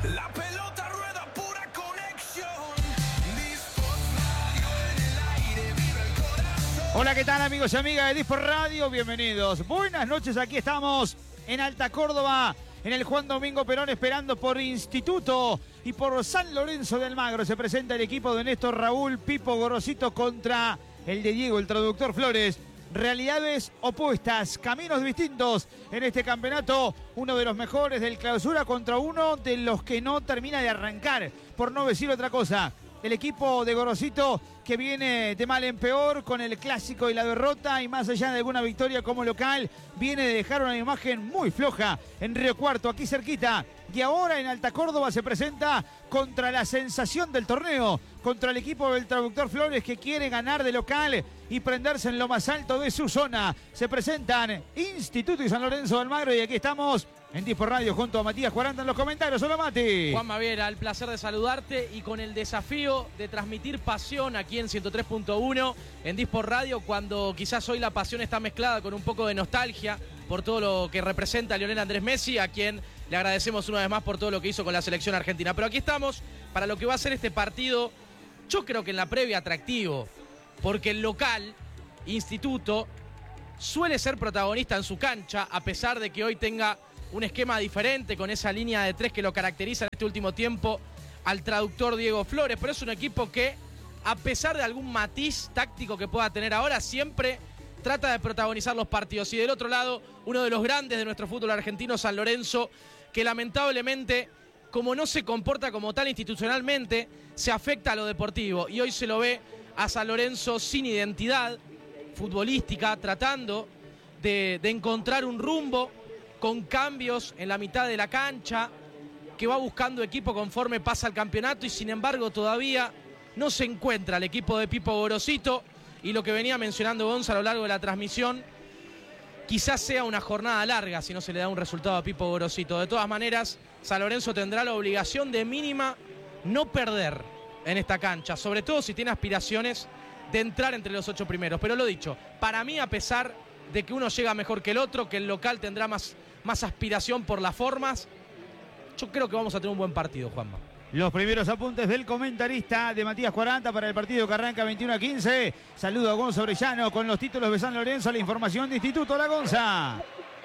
La pelota rueda, pura conexión. Disport Radio en el aire, viva el corazón. Hola, ¿qué tal amigos y amigas de Disport Radio? Bienvenidos. Buenas noches, aquí estamos en Alta Córdoba, en el Juan Domingo Perón, esperando por Instituto y por San Lorenzo de Almagro. Se presenta el equipo de Néstor Raúl Pipo Gorosito contra el de Diego, el traductor Flores. Realidades opuestas, caminos distintos en este campeonato. Uno de los mejores del clausura contra uno de los que no termina de arrancar, por no decir otra cosa. El equipo de Gorosito que viene de mal en peor con el clásico y la derrota, y más allá de alguna victoria como local, viene de dejar una imagen muy floja en Río Cuarto, aquí cerquita. Y ahora en Alta Córdoba se presenta contra la sensación del torneo, contra el equipo del traductor Flores, que quiere ganar de local y prenderse en lo más alto de su zona. Se presentan Instituto y San Lorenzo de Almagro, y aquí estamos en Disport Radio junto a Matías 40 en los comentarios. Hola, Mati. Juan Maviera, el placer de saludarte y con el desafío de transmitir pasión aquí en 103.1 en Disport Radio, cuando quizás hoy la pasión está mezclada con un poco de nostalgia por todo lo que representa Lionel Andrés Messi, a quien le agradecemos una vez más por todo lo que hizo con la selección argentina. Pero aquí estamos para lo que va a ser este partido, yo creo que en la previa atractivo, porque el local, Instituto, suele ser protagonista en su cancha, a pesar de que hoy tenga un esquema diferente con esa línea de tres que lo caracteriza en este último tiempo al traductor Diego Flores. Pero es un equipo que, a pesar de algún matiz táctico que pueda tener ahora, siempre trata de protagonizar los partidos. Y del otro lado, uno de los grandes de nuestro fútbol argentino, San Lorenzo, que lamentablemente, como no se comporta como tal institucionalmente, se afecta a lo deportivo. Y hoy se lo ve a San Lorenzo sin identidad futbolística, tratando de encontrar un rumbo, con cambios en la mitad de la cancha, que va buscando equipo conforme pasa el campeonato, y sin embargo todavía no se encuentra el equipo de Pipo Gorosito. Y lo que venía mencionando Gonzalo a lo largo de la transmisión, quizás sea una jornada larga si no se le da un resultado a Pipo Gorosito. De todas maneras, San Lorenzo tendrá la obligación de mínima no perder en esta cancha, sobre todo si tiene aspiraciones de entrar entre los 8 primeros. Pero lo dicho, para mí, a pesar de que uno llega mejor que el otro, que el local tendrá más aspiración por las formas, yo creo que vamos a tener un buen partido, Juanma. Los primeros apuntes del comentarista de Matías 40 para el partido que arranca 21-15. Saludo a Gonza Orellano con los títulos de San Lorenzo. La información de Instituto. La Gonza.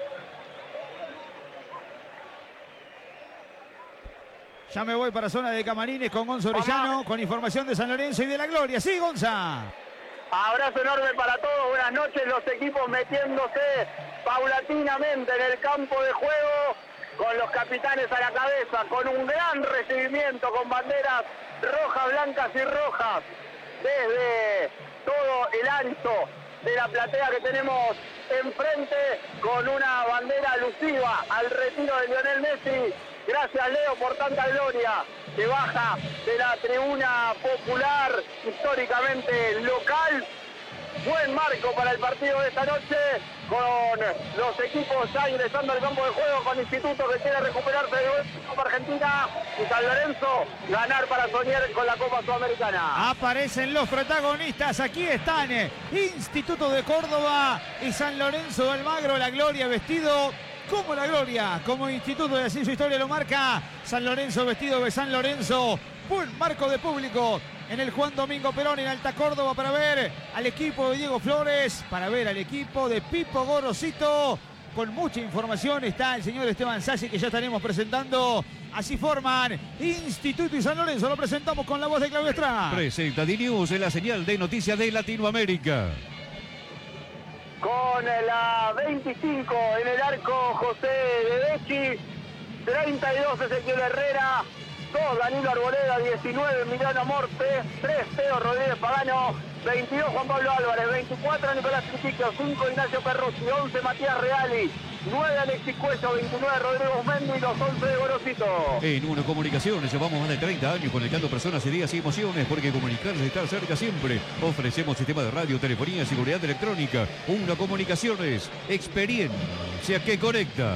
Ya me voy para zona de camarines con Gonza Orellano, con información de San Lorenzo y de la Gloria. Sí, Gonza. Abrazo enorme para todos, buenas noches. Los equipos metiéndose paulatinamente en el campo de juego, con los capitanes a la cabeza, con un gran recibimiento, con banderas rojas, blancas y rojas, desde todo el ancho de la platea que tenemos enfrente, con una bandera alusiva al retiro de Lionel Messi. Gracias, Leo, por tanta gloria que baja de la tribuna popular, históricamente local. Buen marco para el partido de esta noche, con los equipos ya ingresando al campo de juego, con Instituto que quiere recuperarse de la Copa Argentina, y San Lorenzo ganar para soñar con la Copa Sudamericana. Aparecen los protagonistas, aquí están Instituto de Córdoba y San Lorenzo de Almagro. La Gloria vestido como la Gloria, como Instituto, y así su historia lo marca. San Lorenzo vestido de San Lorenzo. Buen marco de público en el Juan Domingo Perón en Alta Córdoba para ver al equipo de Diego Flores, para ver al equipo de Pipo Gorosito. Con mucha información está el señor Esteban Sassi, que ya estaremos presentando. Así forman Instituto y San Lorenzo. Lo presentamos con la voz de Claudio Estrada. Presenta D-News en la señal de noticias de Latinoamérica. Con la 25 en el arco, José de Becchi. 32 Ezequiel Herrera. 2 Danilo Arboleda, 19 Emiliano Morte, 3 Teo Rodríguez Pagano, 22 Juan Pablo Álvarez, 24 Nicolás Critiquio, 5 Ignacio Perruzzi, 11 Matías Reali, 9 Alexis Cuello, 29 Rodrigo Mendi y los 11 de Gorosito. En Uno Comunicaciones llevamos más de 30 años conectando personas, ideas y emociones, porque comunicarse está cerca siempre. Ofrecemos sistema de radio, telefonía, seguridad electrónica. Uno Comunicaciones, experiencia que conecta.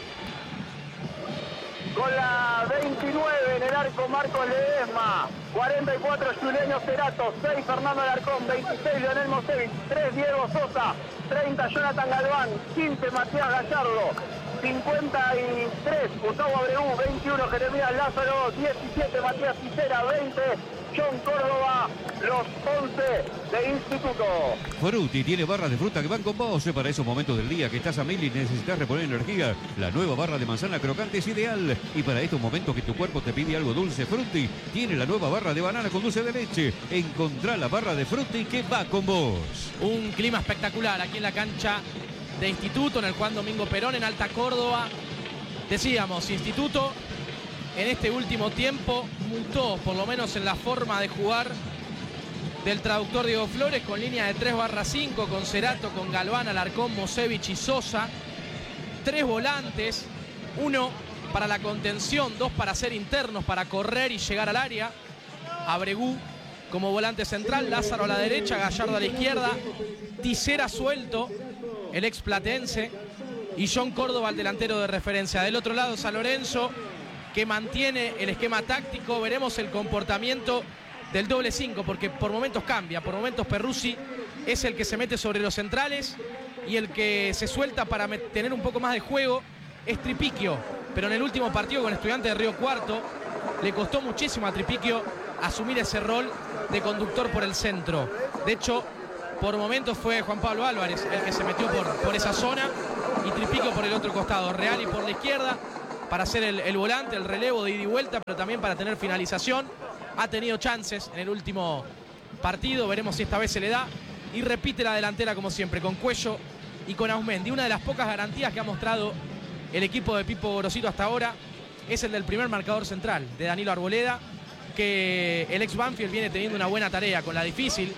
Con la 29 en el arco, Marcos Ledesma. 44 Juliano Cerato. 6 Fernando Alarcón. 26 Leonel Mosevich. 3 Diego Sosa. 30 Jonathan Galván. 15 Matías Gallardo. 53, Gustavo Abreu, 21, Jeremías Lázaro, 17, Matías Cicera, 20, John Córdoba, los 11 de Instituto. Frutti tiene barras de fruta que van con vos para esos momentos del día que estás a mil y necesitas reponer energía. La nueva barra de manzana crocante es ideal. Y para estos momentos que tu cuerpo te pide algo dulce, Frutti tiene la nueva barra de banana con dulce de leche. Encontrá la barra de Frutti que va con vos. Un clima espectacular aquí en la cancha de Instituto, en el Juan Domingo Perón, en Alta Córdoba. Decíamos, Instituto en este último tiempo mutó, por lo menos en la forma de jugar del traductor Diego Flores, con línea de 3/5, con Cerato, con Galván, Alarcón, Mosevich y Sosa. 3 volantes, 1 para la contención, 2 para ser internos, para correr y llegar al área. Abregu como volante central, Lázaro a la derecha, Gallardo a la izquierda, Tisera suelto, el ex platense, y John Córdoba, el delantero de referencia. Del otro lado, San Lorenzo, que mantiene el esquema táctico. Veremos el comportamiento del doble 5, porque por momentos cambia, por momentos Perruzzi es el que se mete sobre los centrales y el que se suelta para tener un poco más de juego es Tripiquio, pero en el último partido con Estudiantes de Río Cuarto le costó muchísimo a Tripiquio asumir ese rol de conductor por el centro. De hecho, por momentos fue Juan Pablo Álvarez el que se metió por esa zona y Tripiquio por el otro costado, Reali por la izquierda para hacer el volante, el relevo de ida y vuelta, pero también para tener finalización. Ha tenido chances en el último partido, veremos si esta vez se le da. Y repite la delantera como siempre, con Cuello y con Ausmendi. Una de las pocas garantías que ha mostrado el equipo de Pipo Gorosito hasta ahora es el del primer marcador central, de Danilo Arboleda, que el ex Banfield viene teniendo una buena tarea con la difícil,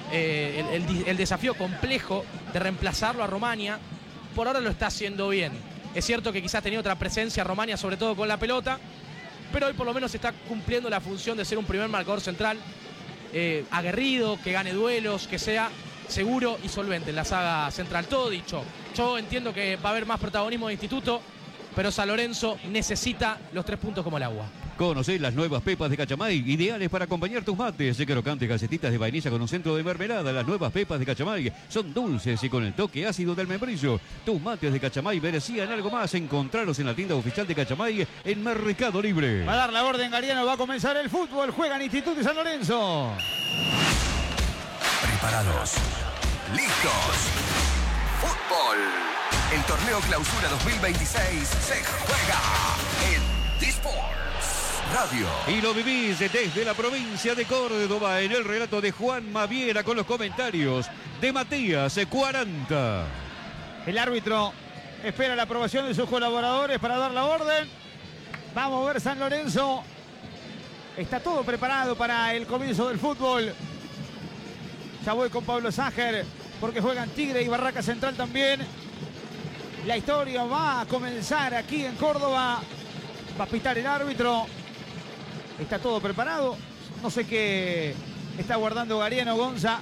el desafío complejo de reemplazarlo a Romania. Por ahora lo está haciendo bien. Es cierto que quizás tenía otra presencia Romania, sobre todo con la pelota, pero hoy por lo menos está cumpliendo la función de ser un primer marcador central aguerrido, que gane duelos, que sea seguro y solvente en la saga central. Todo dicho, yo entiendo que va a haber más protagonismo de Instituto, pero San Lorenzo necesita los 3 puntos como el agua. Conocé las nuevas pepas de Cachamay, ideales para acompañar tus mates. Crocantes galletitas de vainilla con un centro de mermelada. Las nuevas pepas de Cachamay son dulces y con el toque ácido del membrillo. Tus mates de Cachamay merecían algo más. Encontraros en la tienda oficial de Cachamay en Mercado Libre. Va a dar la orden Gariano, va a comenzar el fútbol. Juegan Instituto y San Lorenzo. Preparados. Listos. Fútbol. El torneo Clausura 2026 se juega en D-Sports Radio. Y lo vivís desde la provincia de Córdoba en el relato de Juan Maviera con los comentarios de Matías 40. El árbitro espera la aprobación de sus colaboradores para dar la orden. Vamos a ver San Lorenzo. Está todo preparado para el comienzo del fútbol. Ya voy con Pablo Ságer porque juegan Tigre y Barraca Central también. La historia va a comenzar aquí en Córdoba. Va a pitar el árbitro. Está todo preparado. No sé qué está guardando Gariano Gonza.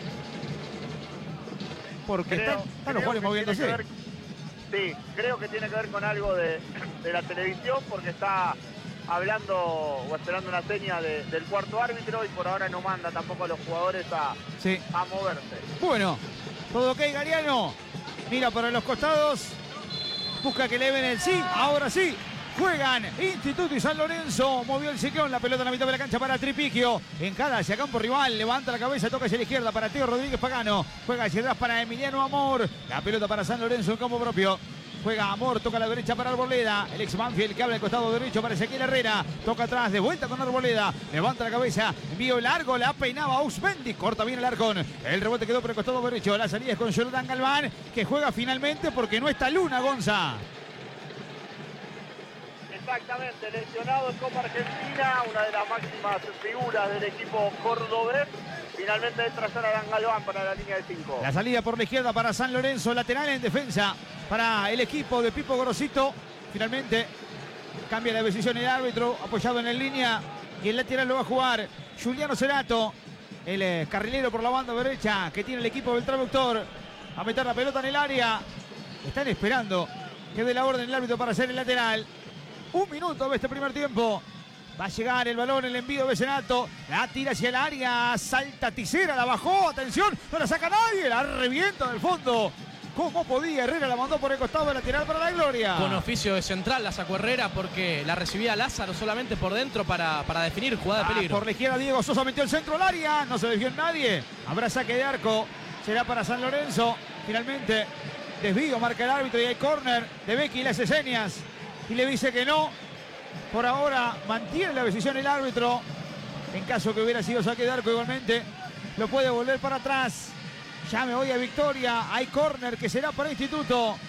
Porque están los jugadores moviéndose. Sí, creo que tiene que ver con algo de la televisión, porque está hablando o esperando una seña del cuarto árbitro y por ahora no manda tampoco a los jugadores a moverse. Bueno, todo ok, Gariano. Mira para los costados. Busca que le den el sí. Ahora sí. Juegan Instituto y San Lorenzo. Movió el ciclón. La pelota en la mitad de la cancha para Tripiquio. Encara hacia campo rival. Levanta la cabeza. Toca hacia la izquierda para Teo Rodríguez Pagano. Juega hacia atrás para Emiliano Amor. La pelota para San Lorenzo en campo propio. Juega Amor, toca a la derecha para Arboleda. El ex Banfield que abre el costado derecho para Ezequiel Herrera. Toca atrás, de vuelta con Arboleda. Levanta la cabeza, envío largo, la peinaba Ausmendi. Corta bien el Arcón. El rebote quedó por el costado derecho. La salida es con Jonathan Galván, que juega finalmente porque no está Luna, Gonza. Exactamente, lesionado en Copa Argentina, una de las máximas figuras del equipo cordobés. Finalmente entra Jonathan Galván para la línea de 5. La salida por la izquierda para San Lorenzo, lateral en defensa para el equipo de Pipo Gorosito. Finalmente cambia la decisión el árbitro, apoyado en la línea, y el lateral lo va a jugar Juliano Cerato, el carrilero por la banda derecha que tiene el equipo del traductor. A meter la pelota en el área. Están esperando que dé la orden el árbitro para hacer el lateral. 1 minuto de este primer tiempo. Va a llegar el balón, el envío de Cerato. La tira hacia el área. Salta Tisera, la bajó. Atención, no la saca nadie. La revienta del fondo como podía. Herrera la mandó por el costado lateral para la gloria. Con oficio de central la sacó Herrera porque la recibía Lázaro solamente por dentro para definir jugada de peligro. Por la izquierda Diego Sosa metió el centro al área. No se desvió en nadie. Habrá saque de arco. Será para San Lorenzo. Finalmente desvío marca el árbitro y hay córner de Becchi. Le hace señas y le dice que no. Por ahora mantiene la decisión el árbitro. En caso que hubiera sido saque de arco igualmente, lo puede volver para atrás. Ya me voy a Victoria. Hay córner que será para Instituto.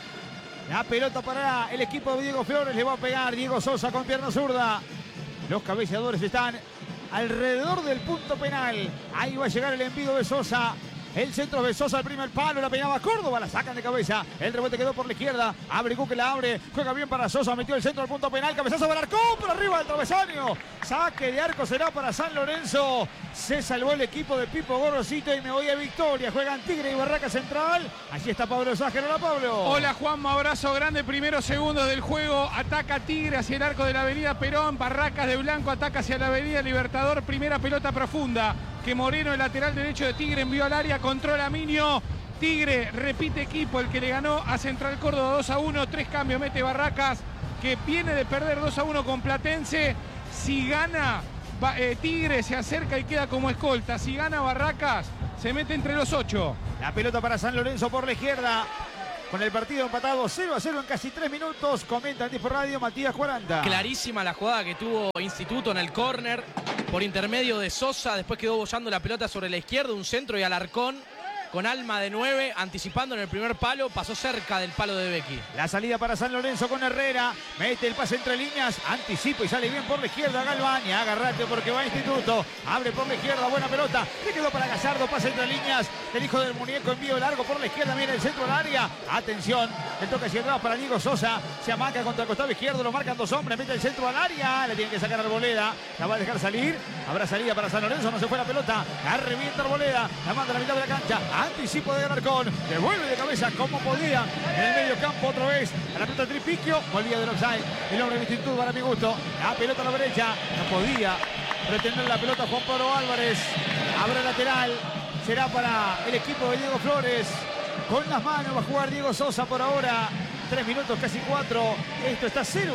La pelota para el equipo de Diego Flores. Le va a pegar Diego Sosa con pierna zurda. Los cabeceadores están alrededor del punto penal. Ahí va a llegar el envío de Sosa. El centro de Sosa, el primer palo, la peinaba Córdoba, la sacan de cabeza. El rebote quedó por la izquierda. Abre Cuque, la abre. Juega bien para Sosa, metió el centro al punto penal. Cabezazo para Arcón, por arriba del travesaño. Saque de arco será para San Lorenzo. Se salvó el equipo de Pipo Gorosito y me voy a Victoria. Juegan Tigre y Barraca Central. Allí está Pablo Sájero. Hola, Pablo. Hola, Juanma. Abrazo grande. Primeros segundos del juego. Ataca Tigre hacia el arco de la avenida Perón. Barracas de Blanco ataca hacia la avenida Libertador. Primera pelota profunda que Moreno, el lateral derecho de Tigre, envió al área, controla Minio. Tigre repite equipo, el que le ganó a Central Córdoba 2-1, 3 cambios, mete Barracas, que viene de perder 2-1 con Platense. Si gana Tigre, se acerca y queda como escolta. Si gana Barracas, se mete entre los 8. La pelota para San Lorenzo por la izquierda. Con el partido empatado 0-0 en casi 3 minutos. Comenta en Tipo Radio Matías 40. Clarísima la jugada que tuvo Instituto en el córner por intermedio de Sosa. Después quedó bollando la pelota sobre la izquierda, un centro y Alarcón con alma de 9, anticipando en el primer palo, pasó cerca del palo de Becchi. La salida para San Lorenzo con Herrera, mete el pase entre líneas, anticipa y sale bien por la izquierda Galván, y agarrate porque va Instituto, abre por la izquierda, buena pelota, le quedó para Gallardo, pase entre líneas, el hijo del muñeco, envío largo por la izquierda, viene el centro del área, atención, el toque hacia atrás para Diego Sosa, se amaca contra el costado izquierdo, lo marcan dos hombres, mete el centro al área, le tienen que sacar a Arboleda, la va a dejar salir, habrá salida para San Lorenzo, no se fue la pelota, la revienta Arboleda, la manda a la mitad de la cancha, anticipo de Alarcón, devuelve de cabeza como podía en el medio campo otra vez a la pelota Tripiquio, volvía del offside el hombre de Instituto para mi gusto, la pelota a la derecha, no podía pretender la pelota Juan Pablo Álvarez, abre lateral, será para el equipo de Diego Flores, con las manos va a jugar Diego Sosa por ahora, 3 minutos, casi 4, esto está 0-0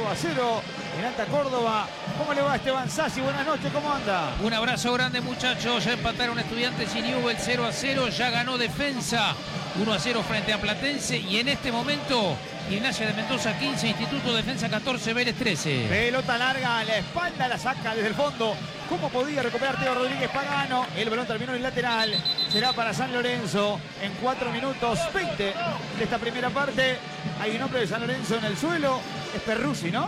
en Alta Córdoba. ¿Cómo le va Esteban Sassi? Buenas noches, ¿cómo anda? Un abrazo grande, muchachos. Ya empataron Estudiantes y Newell 0-0. Ya ganó Defensa 1-0 frente a Platense. Y en este momento, Gimnasia de Mendoza 15, Instituto Defensa 14, Vélez 13. Pelota larga a la espalda, la saca desde el fondo. ¿Cómo podía recuperar Teo Rodríguez Pagano? El balón terminó en el lateral. Será para San Lorenzo en 4 minutos 20 de esta primera parte. Hay un hombre de San Lorenzo en el suelo. Es Perruzzi, ¿no?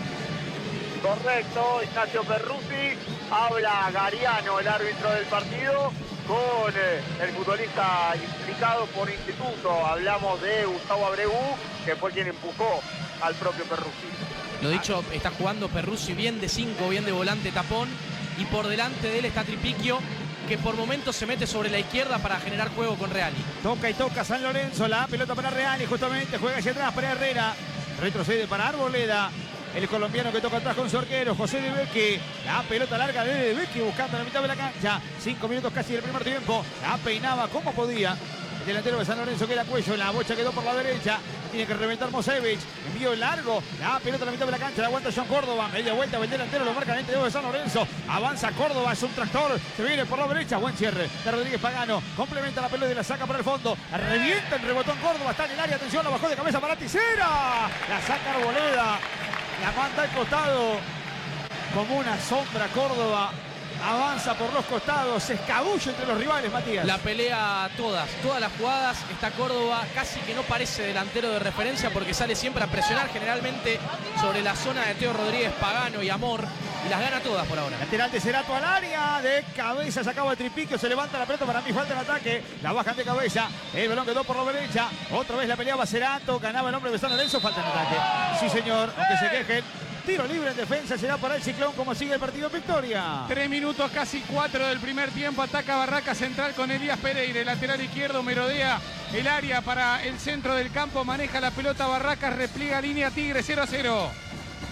Correcto, Ignacio Perruzzi. Habla Gariano, el árbitro del partido, con el futbolista implicado por Instituto. Hablamos de Gustavo Abreu, que fue quien empujó al propio Perruzzi. Lo dicho, está jugando Perruzzi bien de 5, bien de volante tapón. Y por delante de él está Tripiquio, que por momentos se mete sobre la izquierda para generar juego con Reali. Toca y toca San Lorenzo, la pelota para Reali, justamente juega hacia atrás para Herrera. Retrocede para Arboleda. El colombiano que toca atrás con su arquero, José de Becchi. La pelota larga de Becchi buscando la mitad de la cancha. 5 minutos casi del primer tiempo. La peinaba como podía. El delantero de San Lorenzo queda Cuello. La bocha quedó por la derecha. Tiene que reventar Mosevich. Envío largo. La pelota a la mitad de la cancha. La aguanta John Córdoba. Media vuelta. El delantero lo marca el interior de San Lorenzo. Avanza Córdoba. Es un tractor. Se viene por la derecha. Buen cierre de Rodríguez Pagano. Complementa la pelota y la saca para el fondo. Revienta el rebotón Córdoba. Está en el área. Atención. La bajó de cabeza para Ticera. La saca Arboleda. La manda al costado. Como una sombra Córdoba. Avanza por los costados, se escabulle entre los rivales, Matías. La pelea todas las jugadas. Está Córdoba, casi que no parece delantero de referencia porque sale siempre a presionar generalmente sobre la zona de Teo Rodríguez Pagano y Amor. Y las gana todas por ahora. Lateral de Cerato al área, de cabeza sacaba el Tripiquio, se levanta la pelota, para mí falta el ataque, la bajan de cabeza, el balón quedó por la derecha, otra vez la peleaba Cerato, ganaba el hombre de San Lorenzo, falta el ataque. Sí señor, aunque se quejen. Tiro libre en defensa, será para el Ciclón, como sigue el partido en Victoria. 3 minutos, casi 4 del primer tiempo. Ataca Barraca Central con Elías Pereira. El lateral izquierdo merodea el área para el centro del campo. Maneja la pelota Barracas, repliega línea Tigre 0-0.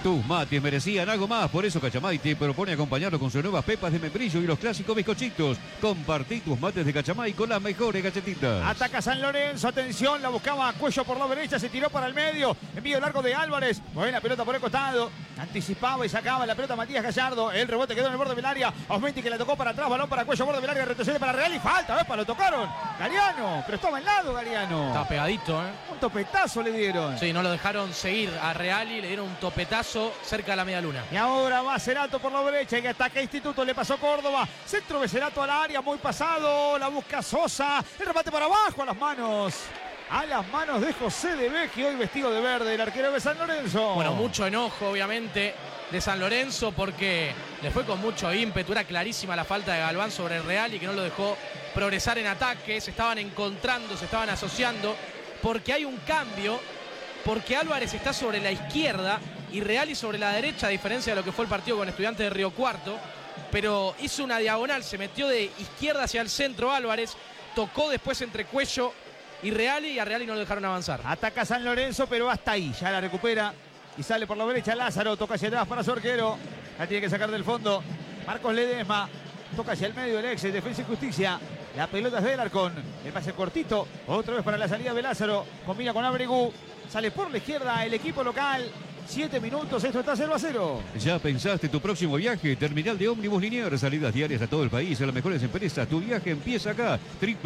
Tus mates merecían algo más, por eso Cachamay te propone acompañarlo con sus nuevas pepas de membrillo y los clásicos bizcochitos. Compartí tus mates de Cachamay con las mejores galletitas. Ataca San Lorenzo, atención, la buscaba Cuello por la derecha, se tiró para el medio, envío largo de Álvarez, buena pelota por el costado, anticipaba y sacaba la pelota Matías Gallardo, el rebote quedó en el borde del área, Osmenti que la tocó para atrás, balón para Cuello, borde del área, retrocede para Real y falta, lo tocaron, Galeano, pero estaba al lado Galeano. Está pegadito, ¿eh? Un topetazo le dieron. Sí, no lo dejaron seguir a Reali, le dieron un topetazo cerca de la media luna. Y ahora va Cerato por la derecha y ataca Instituto, le pasó Córdoba, centro de Cerato al área, muy pasado, la busca Sosa, el remate para abajo, a las manos de José de Vecchi, hoy vestido de verde, el arquero de San Lorenzo. Bueno, mucho enojo obviamente de San Lorenzo porque le fue con mucho ímpetu, era clarísima la falta de Galván sobre el Real y que no lo dejó progresar en ataque, se estaban encontrando, se estaban asociando, porque hay un cambio, porque Álvarez está sobre la izquierda y Reali sobre la derecha, a diferencia de lo que fue el partido con Estudiantes de Río Cuarto, pero hizo una diagonal, se metió de izquierda hacia el centro Álvarez, tocó después entre Cuello y Reali, y a Reali no lo dejaron avanzar. Ataca San Lorenzo, pero hasta ahí, ya la recupera y sale por la derecha Lázaro, toca hacia atrás para su arquero, la tiene que sacar del fondo, Marcos Ledesma, toca hacia el medio el ex Defensa y Justicia, la pelota es de Alarcón, el pase cortito, otra vez para la salida de Lázaro, combina con Abregu, sale por la izquierda el equipo local. 7 minutos, esto está 0-0. ¿Ya pensaste tu próximo viaje? Terminal de ómnibus Liniers, salidas diarias a todo el país, a las mejores empresas. Tu viaje empieza acá,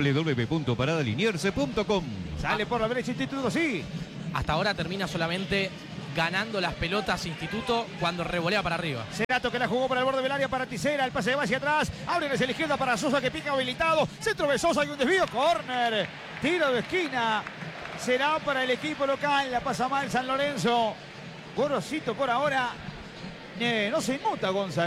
www.paradaliniers.com. Sale por la derecha Instituto, sí. Hasta ahora termina solamente ganando las pelotas Instituto cuando revolea para arriba. Cerato que la jugó para el borde del área para Ticera, el pase va hacia atrás, abre hacia la izquierda para Sosa que pica habilitado, centro de Sosa y un desvío, córner, tiro de esquina, será para el equipo local, la pasa mal San Lorenzo. Gorosito por ahora, no se inmuta Gonza,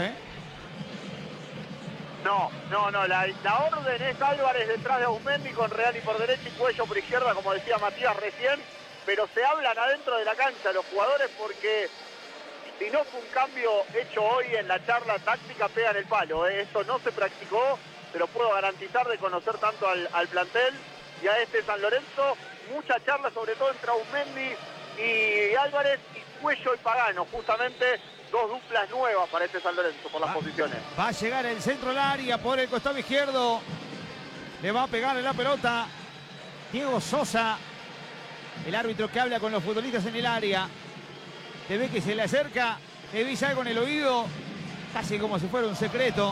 No, la orden es Álvarez detrás de Ausmendi con Reali por derecha y Cuello por izquierda, como decía Matías recién, pero se hablan adentro de la cancha los jugadores porque si no fue un cambio hecho hoy en la charla táctica, pegan el palo. Esto no se practicó, pero puedo garantizar de conocer tanto al plantel y a este San Lorenzo, mucha charla sobre todo entre Ausmendi y Álvarez, y Cuello y Pagano, justamente dos duplas nuevas para este San Lorenzo por las posiciones. Va a llegar el centro del área por el costado izquierdo, le va a pegar en la pelota Diego Sosa, el árbitro que habla con los futbolistas en el área, te ve que se le acerca, le dice algo en el oído, casi como si fuera un secreto,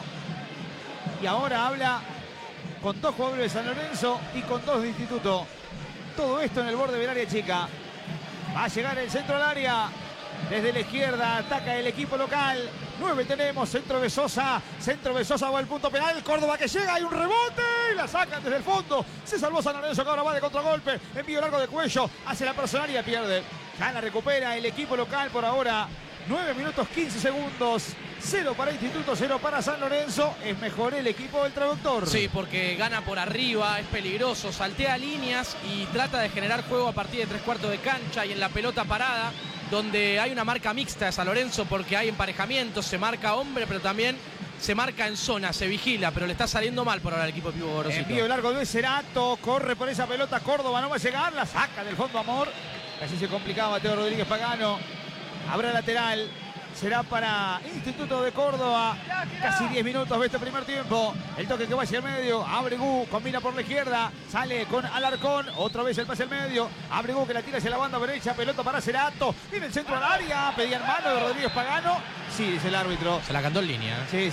y ahora habla con dos jugadores de San Lorenzo y con dos de Instituto, todo esto en el borde del área chica. Va a llegar el centro del área. Desde la izquierda ataca el equipo local. 9 tenemos. Centro de Sosa va al punto penal. Córdoba que llega. Hay un rebote. Y la sacan desde el fondo. Se salvó San Lorenzo que ahora va de contragolpe. Envío largo de Cuello. Hace la personal y pierde. Ya la recupera el equipo local por ahora. 9 minutos 15 segundos. 0 para Instituto, 0 para San Lorenzo. Es mejor el equipo del traductor. Sí, porque gana por arriba, es peligroso, saltea líneas y trata de generar juego a partir de 3/4 de cancha y en la pelota parada, donde hay una marca mixta de San Lorenzo porque hay emparejamientos, se marca hombre, pero también se marca en zona, se vigila, pero le está saliendo mal por ahora el equipo de Pivo Gorosito. Envío largo de Cerato, corre por esa pelota Córdoba, no va a llegar, la saca del fondo Amor. Así se complicaba Teo Rodríguez Pagano. Habrá lateral. Será para Instituto de Córdoba. Casi 10 minutos de este primer tiempo. El toque que va hacia el medio. Abregu combina por la izquierda. Sale con Alarcón. Otra vez el pase al medio. Abregu que la tira hacia la banda derecha. Pelota para Cerato. Viene el centro al área. Pedían mano de Rodríguez Pagano. Sí, dice el árbitro. Se la cantó en línea. Sí.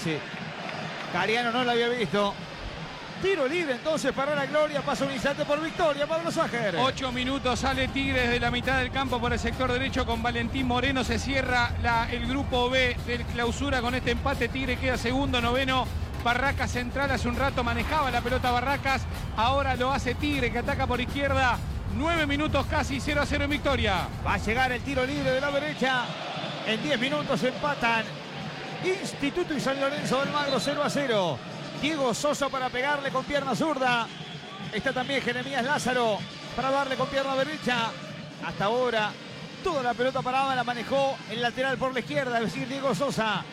Cariano no la había visto. Tiro libre entonces para la gloria. Pasa un instante por victoria. Pablo Sajer. 8 minutos, sale Tigres de la mitad del campo por el sector derecho con Valentín Moreno. Se cierra el grupo B del clausura con este empate. Tigre queda segundo, noveno. Barracas central, hace un rato manejaba la pelota Barracas. Ahora lo hace Tigre que ataca por izquierda. 9 minutos casi, 0-0 en victoria. Va a llegar el tiro libre de la derecha. En 10 minutos empatan Instituto y San Lorenzo del Magro 0-0. Diego Sosa para pegarle con pierna zurda. Está también Jeremías Lázaro para darle con pierna derecha. Hasta ahora toda la pelota parada la manejó el lateral por la izquierda, es decir, Diego Sosa.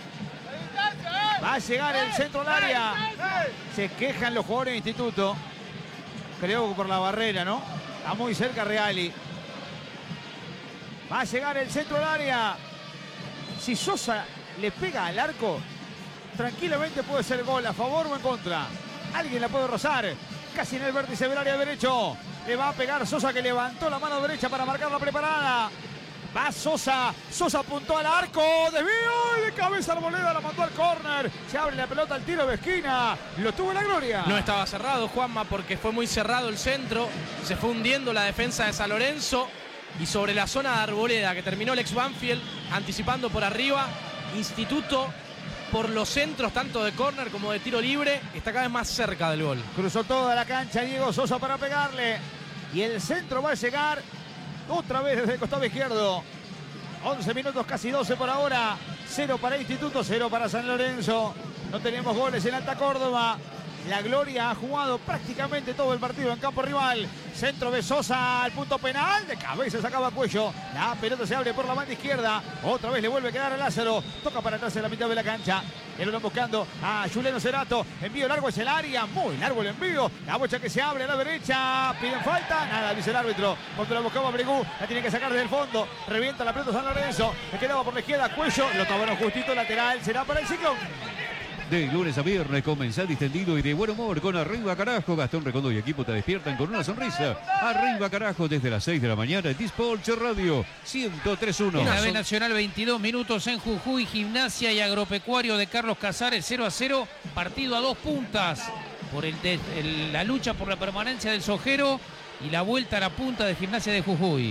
Va a llegar el centro al área. Se quejan los jugadores de Instituto. Creo que por la barrera, ¿no? Está muy cerca Reali. Va a llegar el centro al área. Si Sosa le pega al arco, tranquilamente puede ser gol a favor o en contra. Alguien la puede rozar. Casi en el vértice del área derecho. Le va a pegar Sosa, que levantó la mano derecha para marcar la preparada. Va Sosa. Sosa apuntó al arco. Desvío y de cabeza Arboleda la mandó al córner. Se abre la pelota al tiro de esquina. Lo tuvo en la gloria. No estaba cerrado, Juanma, porque fue muy cerrado el centro. Se fue hundiendo la defensa de San Lorenzo. Y sobre la zona de Arboleda, que terminó el ex Banfield anticipando por arriba. Instituto, por los centros, tanto de córner como de tiro libre, está cada vez más cerca del gol. Cruzó toda la cancha Diego Sosa para pegarle. Y el centro va a llegar otra vez desde el costado izquierdo. 11 minutos, casi 12 por ahora. 0 para Instituto, 0 para San Lorenzo. No tenemos goles en Alta Córdoba. La Gloria ha jugado prácticamente todo el partido en campo rival. Centro de Sosa al punto penal. De cabeza sacaba Cuello. La pelota se abre por la banda izquierda. Otra vez le vuelve a quedar a Lázaro. Toca para atrás en la mitad de la cancha. Y lo están buscando a Juliano Cerato. Envío largo es el área. Muy largo el envío. La bocha que se abre a la derecha. Piden falta. Nada, dice el árbitro. Cuando la buscaba Bregú, la tiene que sacar desde el fondo. Revienta la pelota San Lorenzo. Le quedaba por la izquierda Cuello. Lo tomaron justito lateral. Será para el Ciclón. De lunes a viernes, comenzá distendido y de buen humor con Arriba Carajo. Gastón Recondo y equipo te despiertan con una sonrisa. Arriba Carajo desde las 6 de la mañana en Dispolche Radio 103.1. En la B Nacional, 22 minutos en Jujuy. Gimnasia y Agropecuario de Carlos Casares, 0-0. Partido a 2 puntas por la lucha por la permanencia del Sojero y la vuelta a la punta de Gimnasia de Jujuy.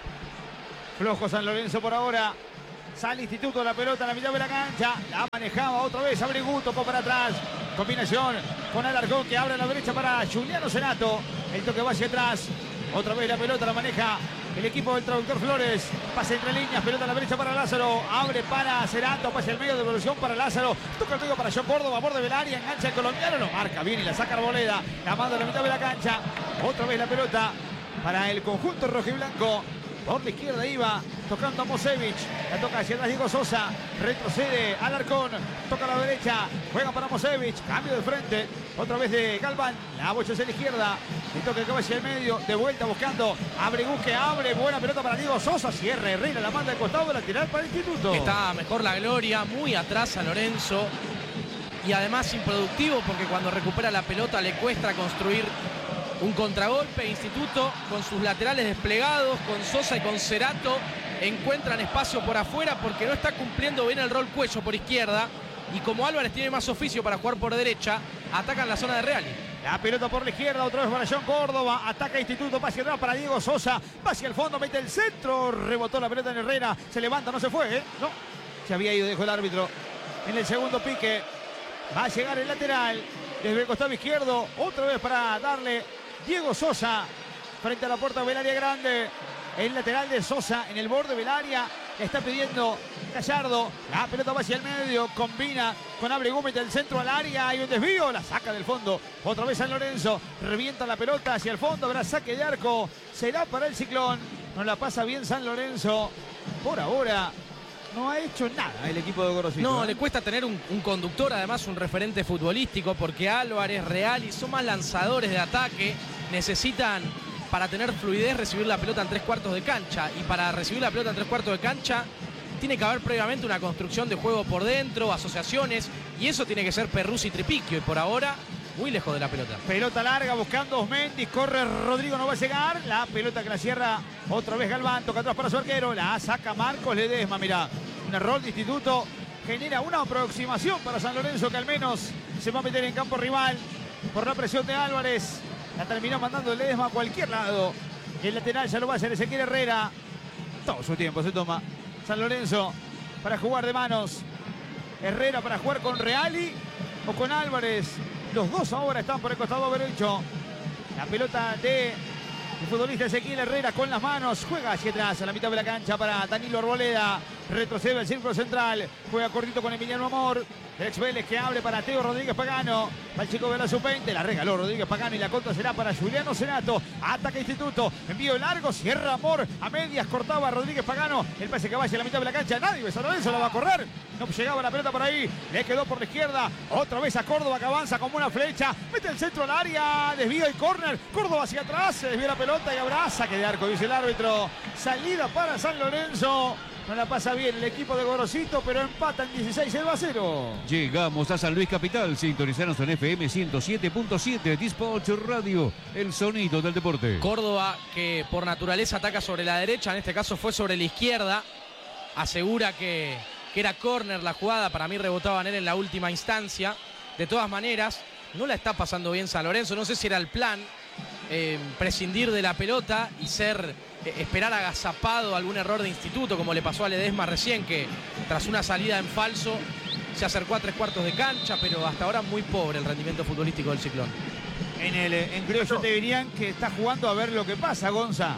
Flojo San Lorenzo por ahora. Sale Instituto, la pelota en la mitad de la cancha. La manejaba otra vez Abregu, tocó para atrás. Combinación con Alarcón, que abre a la derecha para Juliano Cerato. El toque va hacia atrás. Otra vez la pelota la maneja el equipo del traductor Flores. Pase entre líneas, pelota a la derecha para Lázaro. Abre para Cerato, pasa el medio, devolución para Lázaro. Toca el medio para John Córdoba, borde del área, engancha el colombiano. Lo marca bien y la saca Arboleda. La manda a la mitad de la cancha. Otra vez la pelota para el conjunto rojiblanco. Por la izquierda iba tocando a Mosevich. La toca hacia atrás Diego Sosa. Retrocede Alarcón. Toca a la derecha. Juega para Mosevich. Cambio de frente. Otra vez de Galván. La bocha hacia la izquierda. El toque que va hacia el medio. De vuelta buscando a Abregu, que abre. Buena pelota para Diego Sosa. Cierra Herrera. La manda al costado. La tirar para el Instituto. Está mejor la Gloria. Muy atrás a Lorenzo. Y además improductivo, porque cuando recupera la pelota le cuesta construir un contragolpe. Instituto con sus laterales desplegados, con Sosa y con Cerato, encuentran espacio por afuera porque no está cumpliendo bien el rol Cuello por izquierda. Y como Álvarez tiene más oficio para jugar por derecha, atacan la zona de Reali. La pelota por la izquierda, otra vez para John Córdoba. Ataca Instituto, pase atrás para Diego Sosa. Va hacia el fondo, mete el centro. Rebotó la pelota en Herrera. Se levanta, no se fue, ¿eh? No, se había ido, dejó el árbitro. En el segundo pique va a llegar el lateral desde el costado izquierdo. Otra vez para darle Diego Sosa frente a la puerta del área grande. El lateral de Sosa en el borde del área. Le está pidiendo Gallardo. La pelota va hacia el medio. Combina con Abregu, mete el centro al área. Hay un desvío. La saca del fondo. Otra vez San Lorenzo. Revienta la pelota hacia el fondo. Habrá saque de arco. Será para el Ciclón. No la pasa bien San Lorenzo. Por ahora no ha hecho nada el equipo de Gorosito. No, le cuesta tener un conductor, además un referente futbolístico, porque Álvarez, Reali son más lanzadores de ataque. Necesitan, para tener fluidez, recibir la pelota en 3/4 de cancha. Y para recibir la pelota en 3/4 de cancha, tiene que haber previamente una construcción de juego por dentro, asociaciones. Y eso tiene que ser Perruzzi y Tripiquio. Y por ahora, muy lejos de la pelota. Pelota larga buscando Osmendi. Corre Rodrigo, no va a llegar. La pelota que la cierra otra vez Galván. Toca atrás para su arquero. La saca Marcos Ledesma. Mirá, un error de Instituto. Genera una aproximación para San Lorenzo, que al menos se va a meter en campo rival por la presión de Álvarez. La terminó mandando Ledesma a cualquier lado. El lateral ya lo va a hacer Ezequiel Herrera. Todo su tiempo se toma San Lorenzo para jugar de manos. Herrera para jugar con Reali o con Álvarez. Los dos ahora están por el costado derecho. La pelota de el futbolista Ezequiel Herrera con las manos. Juega hacia atrás a la mitad de la cancha para Danilo Arboleda. Retrocede el círculo central. Juega cortito con Emiliano Amor. El ex Vélez que abre para Teo Rodríguez Pagano. Va el chico de la sub-20. La regaló Rodríguez Pagano y la contra será para Juliano Cerato. Ataca Instituto. Envío largo. Cierra Amor. A medias cortaba Rodríguez Pagano. El pase que va hacia la mitad de la cancha. Nadie de San Lorenzo la va a correr. No llegaba la pelota por ahí. Le quedó por la izquierda. Otra vez a Córdoba, que avanza como una flecha. Mete el centro al área. Desvío y córner. Córdoba hacia atrás. Se desvía la pelota y habrá saque de arco, dice el árbitro. Salida para San Lorenzo. No la pasa bien el equipo de Gorosito, pero empatan 16-0-0. Llegamos a San Luis Capital. Sintonizanos en FM 107.7. Dispatch Radio, el sonido del deporte. Córdoba, que por naturaleza ataca sobre la derecha, en este caso fue sobre la izquierda. Asegura que era córner la jugada. Para mí rebotaba en él en la última instancia. De todas maneras, no la está pasando bien San Lorenzo. No sé si era el plan prescindir de la pelota y esperar agazapado algún error de Instituto, como le pasó a Ledesma recién, que tras una salida en falso se acercó a 3/4 de cancha, pero hasta ahora muy pobre el rendimiento futbolístico del Ciclón. En criollo te dirían que está jugando a ver lo que pasa, Gonza.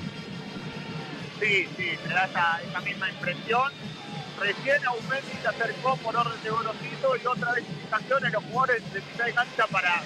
Sí, me da esa misma impresión. Recién Aumendi se acercó por orden de Gorosito y otra vez indicaciones los jugadores de mitad de cancha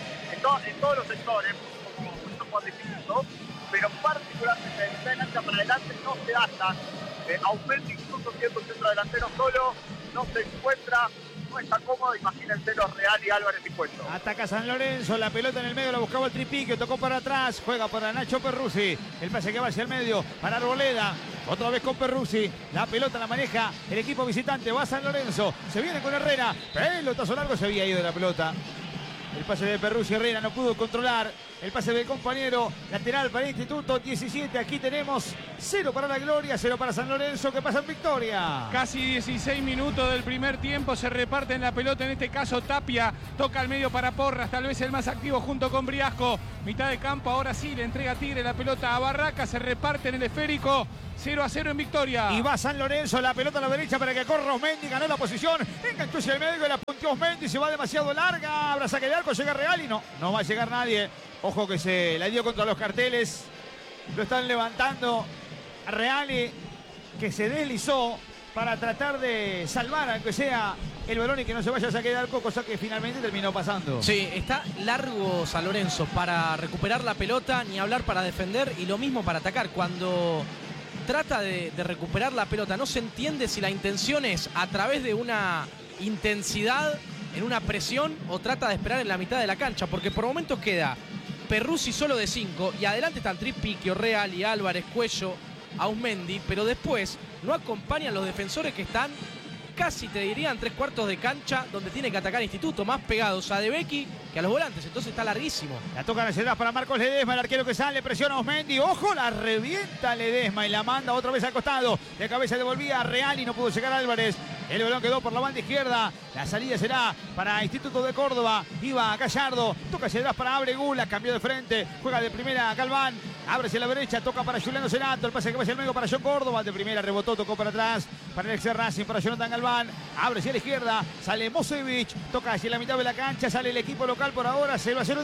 en todos los sectores, como por distinto, pero particularmente de mitad de cancha para adelante no se atan. Aumendi, incluso siendo un centro delantero solo, no se encuentra, no está cómodo. Imagínense los Real y Álvarez y Puesto. Ataca San Lorenzo, la pelota en el medio, la buscaba el Tripiquio, tocó para atrás, juega para Nacho Perruzzi, el pase que va hacia el medio para Arboleda, otra vez con Perruzzi, la pelota la maneja el equipo visitante, va San Lorenzo, se viene con Herrera, pelotazo largo, se había ido de la pelota. El pase de Perruzzi, Herrera no pudo controlar. El pase del compañero, lateral para Instituto, 17. Aquí tenemos 0 para la Gloria, 0 para San Lorenzo, que pasa en victoria. Casi 16 minutos del primer tiempo, se reparten la pelota, en este caso Tapia, toca al medio para Porras, tal vez el más activo junto con Briasco. Mitad de campo, ahora sí, le entrega Tigre la pelota a Barraca, se reparte en el esférico. 0-0 en victoria. Y va San Lorenzo, la pelota a la derecha para que corra Osmendi, ganó la posición, enganchó hacia el medio, la punteó Osmendi, se va demasiado larga, habrá saque de arco, llega Real y no va a llegar nadie. Ojo que se la dio contra los carteles, lo están levantando a Reali, que se deslizó para tratar de salvar, aunque sea el balón y que no se vaya a saque de arco, cosa que finalmente terminó pasando. Sí, está largo San Lorenzo para recuperar la pelota, ni hablar para defender y lo mismo para atacar. Cuando trata de recuperar la pelota, no se entiende si la intención es a través de una intensidad en una presión o trata de esperar en la mitad de la cancha, porque por momentos queda Perruzzi solo de 5 y adelante están Tripiquio, Real y Álvarez, Cuello, Ausmendi, pero después no acompañan los defensores que están casi, te dirían, 3/4 de cancha, donde tiene que atacar Instituto, más pegados a De Becchi que a los volantes, entonces está larguísimo. La toca hacia atrás para Marcos Ledesma, el arquero que sale, presiona a Osmendi, ojo, la revienta Ledesma y la manda otra vez al costado, de cabeza devolvía a Real y no pudo llegar Álvarez, el balón quedó por la banda izquierda, la salida será para Instituto de Córdoba, iba a Gallardo, toca hacia atrás para Abregula, cambió de frente, juega de primera a Galván, abre hacia la derecha, toca para Juliano Senato, el pase que va hacia el medio para John Córdoba, de primera rebotó, tocó para atrás, para el ex Racing, para Jonathan Galván, abre hacia la izquierda, sale Mosevich, toca hacia la mitad de la cancha, sale el equipo local por ahora, 0-0 en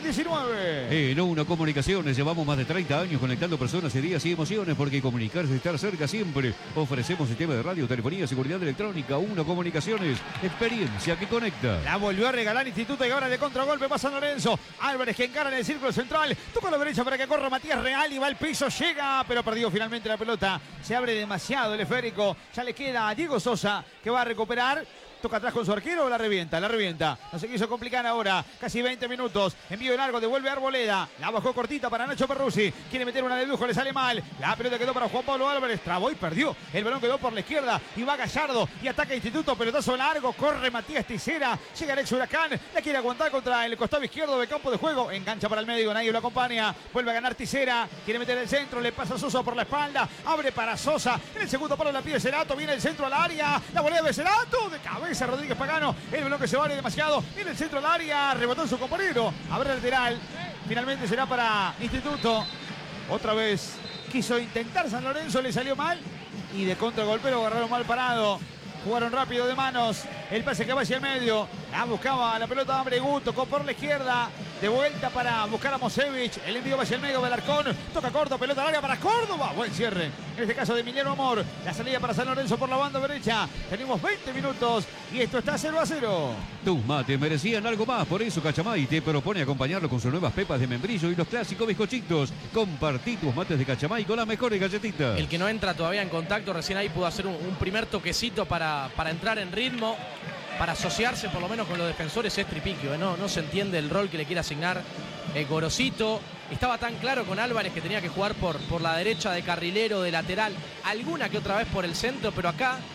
19. En Una Comunicaciones llevamos más de 30 años conectando personas, ideas y emociones, porque comunicarse es estar cerca siempre. Ofrecemos sistema de radio, telefonía, seguridad electrónica. Una Comunicaciones, experiencia que conecta. La volvió a regalar Instituto y ahora de contragolpe pasa Lorenzo. Álvarez que encara en el círculo central, toca a la derecha para que corra Matías Real y va al piso, llega, pero perdió finalmente la pelota. Se abre demasiado el esférico, ya le queda a Diego Sosa que va a recuperar. Toca atrás con su arquero, la revienta. No se quiso complicar ahora. Casi 20 minutos. Envío largo, devuelve a Arboleda. La bajó cortita para Nacho Perruzzi. Quiere meter una de lujo, le sale mal. La pelota quedó para Juan Pablo Álvarez. Trabó y perdió. El balón quedó por la izquierda. Y va Gallardo. Y ataca Instituto. Pelotazo largo. Corre Matías Ticera. Llega el ex Huracán. La quiere aguantar contra el costado izquierdo del campo de juego. Engancha para el medio. Nadie lo acompaña. Vuelve a ganar Ticera. Quiere meter el centro. Le pasa a Sosa por la espalda. Abre para Sosa. En el segundo palo la pide Cerato. Viene el centro al área. La volea de Cerato. De cabeza Rodríguez Pagano. El balón que se vale demasiado. Viene el centro al área. Rebotó en su compañero. Abre el lateral. Finalmente será para Instituto. Otra vez quiso intentar San Lorenzo. Le salió mal. Y de contragolpe lo agarraron mal parado. Jugaron rápido de manos. El pase que va hacia el medio. La buscaba la pelota de Abregu. Tocó por la izquierda. De vuelta para buscar a Mosevich. El envío va hacia el medio del Arcón. Toca corto. Pelota al área para Córdoba. Buen cierre. En este caso de Emiliano Amor. La salida para San Lorenzo por la banda derecha. Tenemos 20 minutos. Y esto está 0-0. Tus mates merecían algo más. Por eso Cachamay te propone acompañarlo con sus nuevas pepas de membrillo y los clásicos bizcochitos. Compartí tus mates de Cachamay con las mejores galletitas. El que no entra todavía en contacto, recién ahí pudo hacer un primer toquecito para entrar en ritmo, para asociarse por lo menos con los defensores, es Tripiquio. No se entiende el rol que le quiere asignar Gorosito. Estaba tan claro con Álvarez que tenía que jugar por la derecha de carrilero, de lateral, alguna que otra vez por el centro, pero acá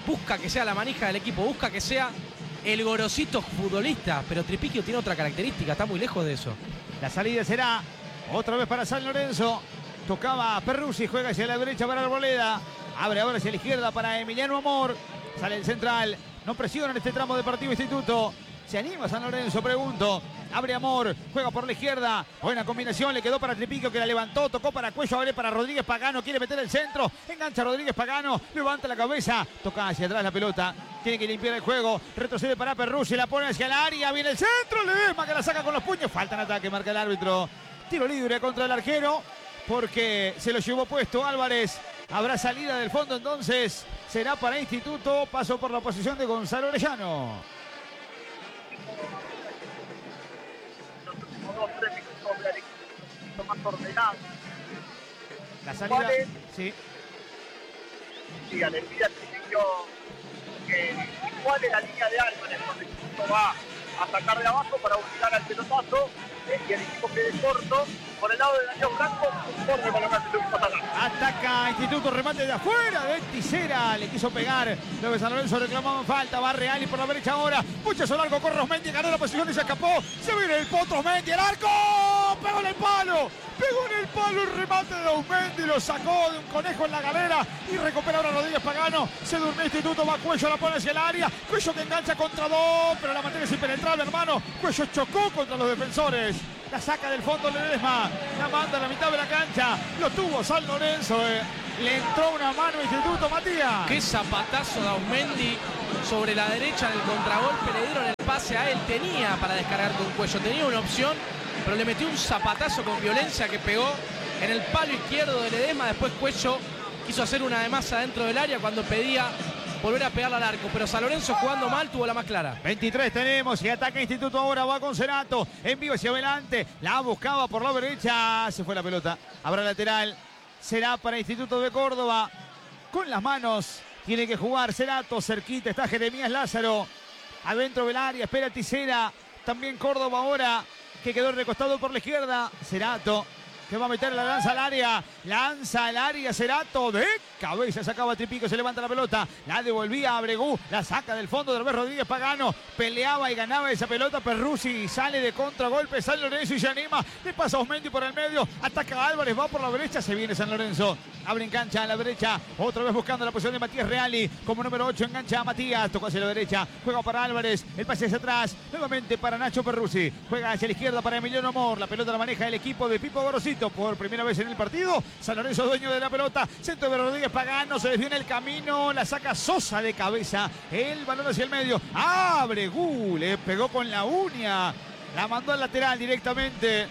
busca que sea la manija del equipo, busca que sea el gorosito futbolista, pero Tripiquio tiene otra característica, está muy lejos de eso. La salida será otra vez para San Lorenzo. Tocaba Perruzzi, juega hacia la derecha para Arboleda. Abre ahora hacia la izquierda para Emiliano Amor. Sale el central. No presiona en este tramo de partido Instituto. ¿Se anima San Lorenzo? Pregunto. Abre Amor, juega por la izquierda. Buena combinación, le quedó para Tripiquio que la levantó, tocó para Cuello, abre para Rodríguez Pagano, quiere meter el centro, engancha Rodríguez Pagano, levanta la cabeza, toca hacia atrás la pelota, tiene que limpiar el juego, retrocede para Perruzzi, la pone hacia el área, viene el centro, Ledesma que la saca con los puños, falta en ataque, marca el árbitro. Tiro libre contra el arquero porque se lo llevó puesto Álvarez. Habrá salida del fondo, entonces será para Instituto. Paso por la posición de Gonzalo Orellano. Más ordenado. La salida. ¿Cuál es? Sí. Sí, Alegría Tripiquio que igual es la línea de Álvarez, donde Instituto va a sacar de abajo para obligar al pelotazo y el equipo quede corto. Por el lado de Daniel Blanco, un corte para lo que se Ataca Instituto, remate de afuera de Tisera, le quiso pegar. Luego San Lorenzo reclamaban falta, va Reali por la derecha ahora. Puchazo largo con Rosmendi, ganó la posición y se escapó. Se viene el Potro Mendi, el arco. Pegó en el palo. Pegó en el palo el remate de Ausmendi, lo sacó de un conejo en la galera y recupera ahora Rodríguez Pagano. Se durmió Instituto, va Cuello, la pone hacia el área. Cuello que engancha contra dos, pero la mantiene sin penetrar, hermano. Cuello chocó contra los defensores. La saca del fondo Ledesma, la manda a la mitad de la cancha. Lo tuvo San Lorenzo. Le entró una mano a Instituto, Matías. Qué zapatazo de Ausmendi sobre la derecha del contragolpe. Le dieron el pase a él. Tenía para descargar con Cuello. Tenía una opción, pero le metió un zapatazo con violencia que pegó en el palo izquierdo de Ledesma. Después Cuello quiso hacer una de más adentro del área cuando pedía volver a pegarle al arco, pero San Lorenzo jugando mal tuvo la más clara. 23 tenemos y ataca Instituto ahora, va con Cerato, en vivo hacia adelante, la buscaba por la derecha, se fue la pelota, habrá lateral, será para Instituto de Córdoba, con las manos, tiene que jugar Cerato, cerquita está Jeremías Lázaro, adentro del área, espera Tisera, también Córdoba ahora, que quedó recostado por la izquierda, Cerato, que va a meter la lanza al área, Cerato, de cabeza sacaba Tripiquio, se levanta la pelota, la devolvía a Abregú, la saca del fondo de Herbert Rodríguez Pagano, peleaba y ganaba esa pelota, Perruzzi sale de contragolpe, San Lorenzo y se anima, le pasa a Ausmendi por el medio, ataca a Álvarez, va por la derecha, se viene San Lorenzo, abre en cancha a la derecha, otra vez buscando la posición de Matías Reali, como número 8 engancha a Matías, tocó hacia la derecha, juega para Álvarez, el pase hacia atrás, nuevamente para Nacho Perruzzi, juega hacia la izquierda para Emiliano Amor, la pelota la maneja el equipo de Pipo Gorosito, por primera vez en el partido, San Lorenzo dueño de la pelota, centro de Rodríguez Pagano, se desvía en el camino, la saca Sosa de cabeza, el balón hacia el medio, Abregú, le pegó con la uña, la mandó al lateral directamente,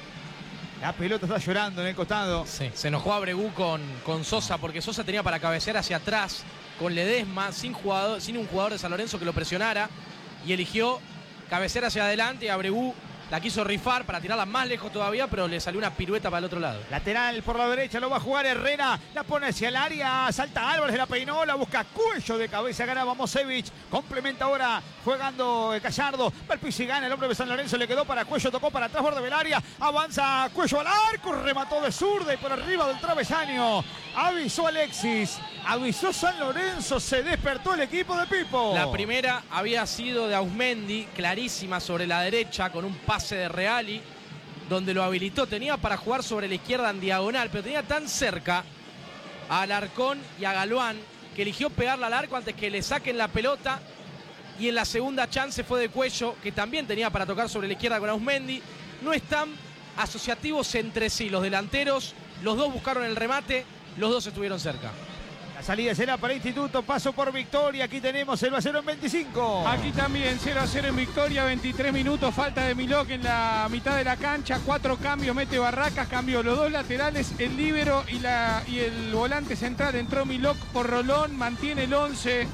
la pelota está llorando en el costado. Sí, se enojó Abregú con Sosa, porque Sosa tenía para cabecear hacia atrás, con Ledesma, sin un jugador de San Lorenzo que lo presionara, y eligió cabecear hacia adelante y Abregú la quiso rifar para tirarla más lejos todavía, pero le salió una pirueta para el otro lado. Lateral por la derecha, lo va a jugar Herrera, la pone hacia el área, salta Álvarez, la peinó, la busca Cuello de cabeza, gana Mosevich, complementa ahora jugando Gallardo, va el piso y gana el hombre de San Lorenzo, le quedó para Cuello, tocó para atrás, borde del área, avanza Cuello al arco, remató de zurda y por arriba del travesaño, avisó Alexis, avisó San Lorenzo, se despertó el equipo de Pipo. La primera había sido de Ausmendi, clarísima sobre la derecha, con un pase de Reali, donde lo habilitó, tenía para jugar sobre la izquierda en diagonal, pero tenía tan cerca a Alarcón y a Galván que eligió pegarla al arco antes que le saquen la pelota, y en la segunda chance fue de Cuello, que también tenía para tocar sobre la izquierda con Ausmendi. No están asociativos entre sí los delanteros, los dos buscaron el remate, los dos estuvieron cerca. La salida será para Instituto, paso por Victoria, aquí tenemos 0-0 en 25. Aquí también 0-0 en Victoria, 23 minutos, falta de Milok en la mitad de la cancha, 4 cambios, mete Barracas, cambió los dos laterales, el líbero y el volante central, entró Milok por Rolón, mantiene el 11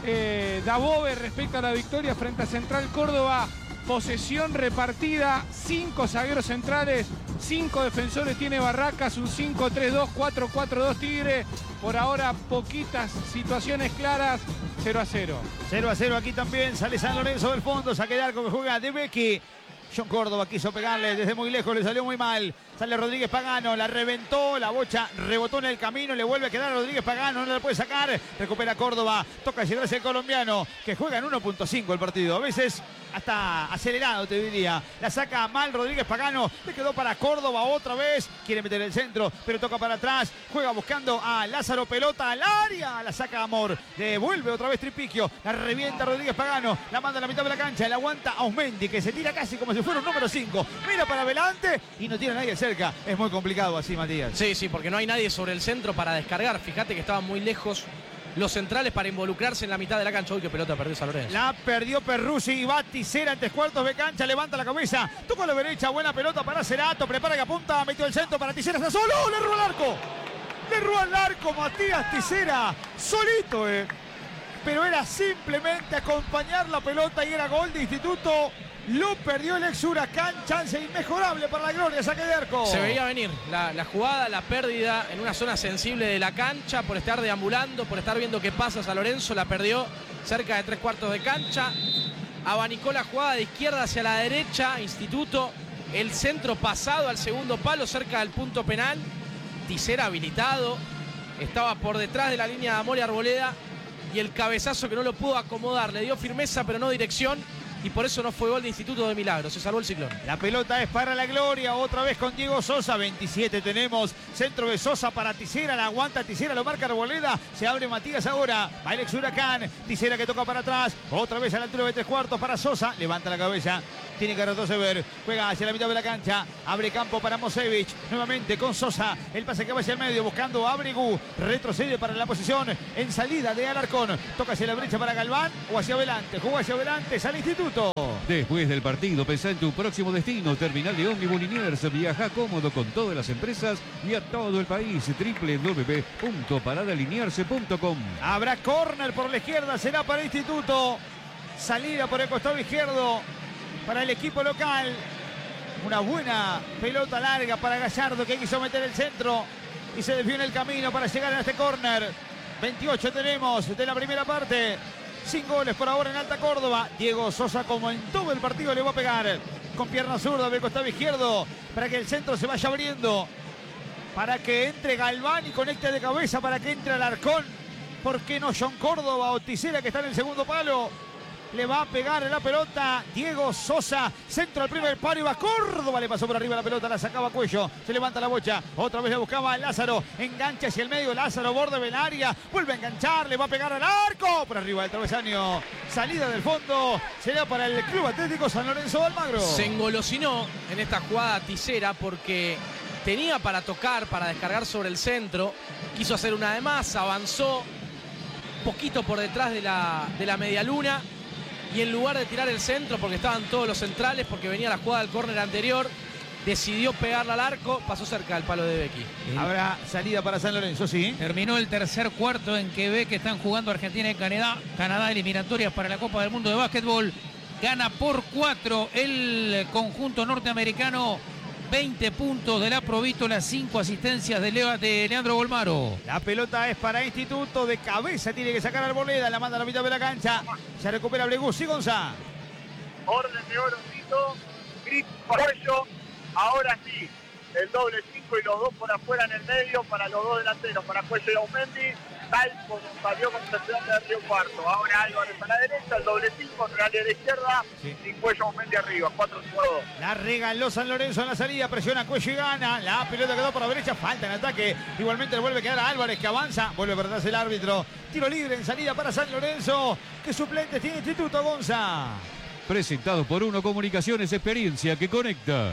Dabove respecto a la victoria frente a Central Córdoba, posesión repartida, 5 zagueros centrales, 5 defensores tiene Barracas, un 5-3-2, 4-4-2 Tigre. Por ahora poquitas situaciones claras, 0-0. 0-0 aquí también, sale San Lorenzo del fondo, saque de arco que juega De Becchi. John Córdoba quiso pegarle desde muy lejos, le salió muy mal. Sale Rodríguez Pagano, la reventó, la bocha rebotó en el camino, le vuelve a quedar a Rodríguez Pagano, no la puede sacar. Recupera Córdoba, toca llevarse el colombiano, que juega en 1.5 el partido. A veces hasta acelerado, te diría. La saca mal Rodríguez Pagano, le quedó para Córdoba otra vez. Quiere meter el centro, pero toca para atrás. Juega buscando a Lázaro, pelota al área. La saca Amor, devuelve otra vez Tripiquio. La revienta Rodríguez Pagano, la manda a la mitad de la cancha. La aguanta Ausmendi, que se tira casi como si fuera un número 5. Mira para adelante y no tiene a nadie cerca. Es muy complicado así, Matías. Sí, porque no hay nadie sobre el centro para descargar. Fíjate que estaban muy lejos los centrales para involucrarse en la mitad de la cancha. Uy, qué pelota perdió San Lorenzo. La perdió Perruzzi y va Tisera en 3/4 de cancha. Levanta la cabeza, toca a la derecha. Buena pelota para Cerato. Prepara que apunta, metió el centro para Tisera. Está solo, le erró al arco. Le erró al arco Matías Tisera. Solito, pero era simplemente acompañar la pelota y era gol de Instituto. Lo perdió el ex Huracán, chance inmejorable para la gloria, saque de arco. Se veía venir la jugada, la pérdida en una zona sensible de la cancha, por estar deambulando, por estar viendo qué pasa. San Lorenzo la perdió cerca de 3/4 de cancha. Abanicó la jugada de izquierda hacia la derecha, Instituto, el centro pasado al segundo palo, cerca del punto penal. Tisera habilitado, estaba por detrás de la línea de Amor y Arboleda, y el cabezazo que no lo pudo acomodar, le dio firmeza pero no dirección. Y por eso no fue gol de Instituto de Milagro, se salvó el Ciclón. La pelota es para la gloria, otra vez con Diego Sosa, 27 tenemos, centro de Sosa para Tisera, la aguanta Tisera, lo marca Arboleda, se abre Matías ahora, va el ex Huracán, Tisera que toca para atrás, otra vez a la altura de 3/4 para Sosa, levanta la cabeza, tiene que retroceder, juega hacia la mitad de la cancha, abre campo para Mosevich, nuevamente con Sosa, el pase que va hacia el medio, buscando a Abregu, retrocede para la posición en salida de Alarcón, toca hacia la brecha para Galván o hacia adelante, jugó hacia adelante, sale Instituto. Después del partido, pensá en tu próximo destino. Terminal de Ómnibus Liniers. Viaja cómodo con todas las empresas y a todo el país. www.paradaliniarse.com. Habrá córner por la izquierda, será para Instituto. Salida por el costado izquierdo para el equipo local. Una buena pelota larga para Gallardo, que quiso meter el centro y se desvió en el camino para llegar a este córner. 28 tenemos de la primera parte. 5 goles por ahora en Alta Córdoba. Diego Sosa, como en todo el partido, le va a pegar con pierna zurda del costado izquierdo para que el centro se vaya abriendo, para que entre Galván y conecte de cabeza, para que entre Alarcón. ¿Por qué no John Córdoba o Tisera, que está en el segundo palo? Le va a pegar la pelota Diego Sosa, centro al primer palo y va Córdoba, le pasó por arriba la pelota, la sacaba Cuello, se levanta la bocha, otra vez la buscaba Lázaro, engancha hacia el medio, Lázaro borde del área, vuelve a enganchar, le va a pegar al arco, por arriba del travesaño, salida del fondo, será para el Club Atlético San Lorenzo de Almagro. Se engolosinó en esta jugada Tisera porque tenía para tocar, para descargar sobre el centro, quiso hacer una de más, avanzó poquito por detrás de la medialuna. Y en lugar de tirar el centro, porque estaban todos los centrales, porque venía la jugada del córner anterior, decidió pegarla al arco, pasó cerca del palo de Becky. Habrá salida para San Lorenzo, sí. Terminó el tercer cuarto en que ve que están jugando Argentina y Canadá eliminatorias para la Copa del Mundo de Básquetbol. Gana por 4 el conjunto norteamericano. 20 puntos de la Provítola, 5 asistencias de Leandro Bolmaro. La pelota es para Instituto, de cabeza tiene que sacar Arboleda, la manda a la mitad de la cancha. Se recupera Blegú, sí, Gonzá. Orden de oro, Gris por ello. Ahora sí, el doble 5 y los dos por afuera en el medio para los dos delanteros, para Cuello y Ausmendi, tal como salió con Presidente de Río Cuarto. Ahora Álvarez a la derecha, el doble 5, Real a la izquierda, sí. Y Cuello Ausmendi arriba, 4-5-2. La regaló San Lorenzo en la salida, presiona Cuello y gana. La pelota quedó por la derecha, falta en ataque. Igualmente le vuelve a quedar a Álvarez, que avanza, vuelve a perderse el árbitro. Tiro libre en salida para San Lorenzo. ¿Qué suplentes tiene Instituto, Gonza? Presentado por Uno Comunicaciones, experiencia que conecta.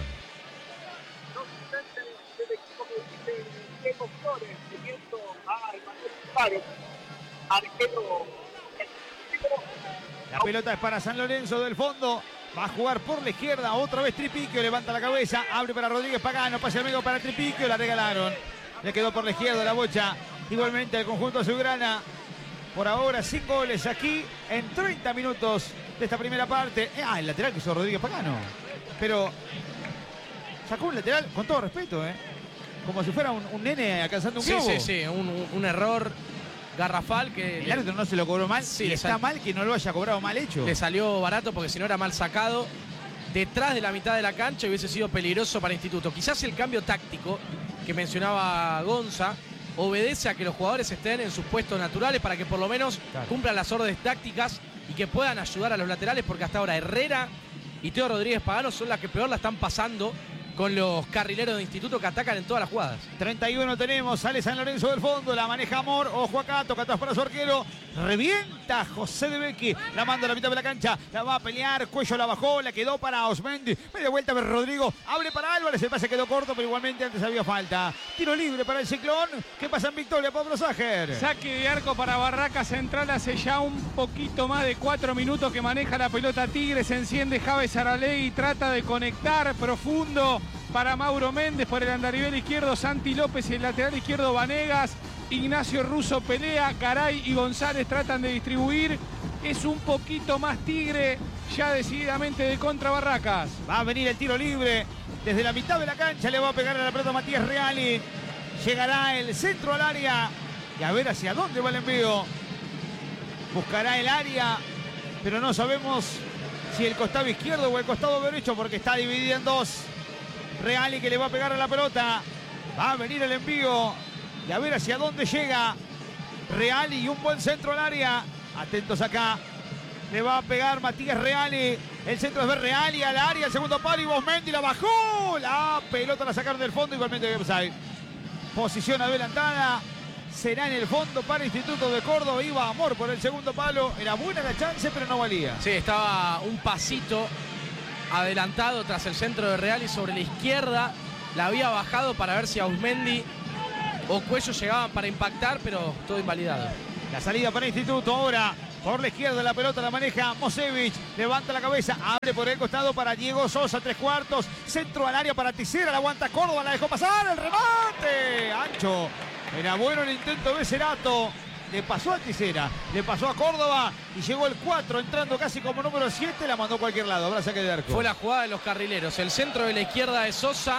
La pelota es para San Lorenzo del fondo. Va a jugar por la izquierda. Otra vez Tripiquio. Levanta la cabeza. Abre para Rodríguez Pagano. Pase al medio para Tripiquio. La regalaron. Le quedó por la izquierda la bocha. Igualmente el conjunto azulgrana. Por ahora 5 goles aquí en 30 minutos de esta primera parte. El lateral que hizo Rodríguez Pagano. Pero sacó un lateral con todo respeto, como si fuera un nene alcanzando un globo. Sí, un error garrafal que... El árbitro no se lo cobró mal, sí, y está mal que no lo haya cobrado mal hecho. Le salió barato porque si no era mal sacado. detrás de la mitad de la cancha y hubiese sido peligroso para Instituto. Quizás el cambio táctico que mencionaba Gonza obedece a que los jugadores estén en sus puestos naturales para que por lo menos cumplan las órdenes tácticas y que puedan ayudar a los laterales, porque hasta ahora Herrera y Teo Rodríguez Pagano son las que peor la están pasando con los carrileros de Instituto que atacan en todas las jugadas. 31 tenemos, sale San Lorenzo del fondo, la maneja Amor, ojo acá, toca atrás para su arquero, revienta José de Becchi, la manda a la mitad de la cancha, la va a pelear, Cuello la bajó, la quedó para Osmendi, media vuelta para Rodrigo, abre para Álvarez, el pase quedó corto, pero igualmente antes había falta. Tiro libre para el Ciclón, ¿qué pasa en Victoria, Pablo Ságer? Saque de arco para Barracas Central, hace ya un poquito más de 4 minutos que maneja la pelota Tigre, se enciende Javes Aralegui, trata de conectar profundo para Mauro Méndez por el andarivel izquierdo, Santi López y el lateral izquierdo Vanegas, Ignacio Russo pelea, Garay y González tratan de distribuir, es un poquito más Tigre, ya decididamente de contra Barracas. Va a venir el tiro libre, desde la mitad de la cancha le va a pegar a la pelota Matías Reali, llegará el centro al área y a ver hacia dónde va el envío, buscará el área, pero no sabemos si el costado izquierdo o el costado derecho porque está dividido en dos. Reali que le va a pegar a la pelota, va a venir el envío y a ver hacia dónde llega Reali y un buen centro al área, atentos acá, le va a pegar Matías Reali, el centro es de Reali al área, el segundo palo y Bosmendi la bajó, la pelota la sacaron del fondo, igualmente de offside. Posición adelantada, será en el fondo para Instituto de Córdoba, iba Amor por el segundo palo, era buena la chance pero no valía. Sí, estaba un pasito adelantado tras el centro de Real y sobre la izquierda la había bajado para ver si Ausmendi o Cuello llegaban para impactar, pero todo invalidado. La salida para Instituto ahora por la izquierda, la pelota la maneja Mosevich, levanta la cabeza, abre por el costado para Diego Sosa, 3/4, centro al área para Tisera, la aguanta Córdoba, la dejó pasar, el remate, ancho, era bueno el intento de Cerato. Le pasó a Tisera, le pasó a Córdoba y llegó el 4 entrando casi como número 7, la mandó a cualquier lado, habrá saque de arco. Fue la jugada de los carrileros, el centro de la izquierda de Sosa,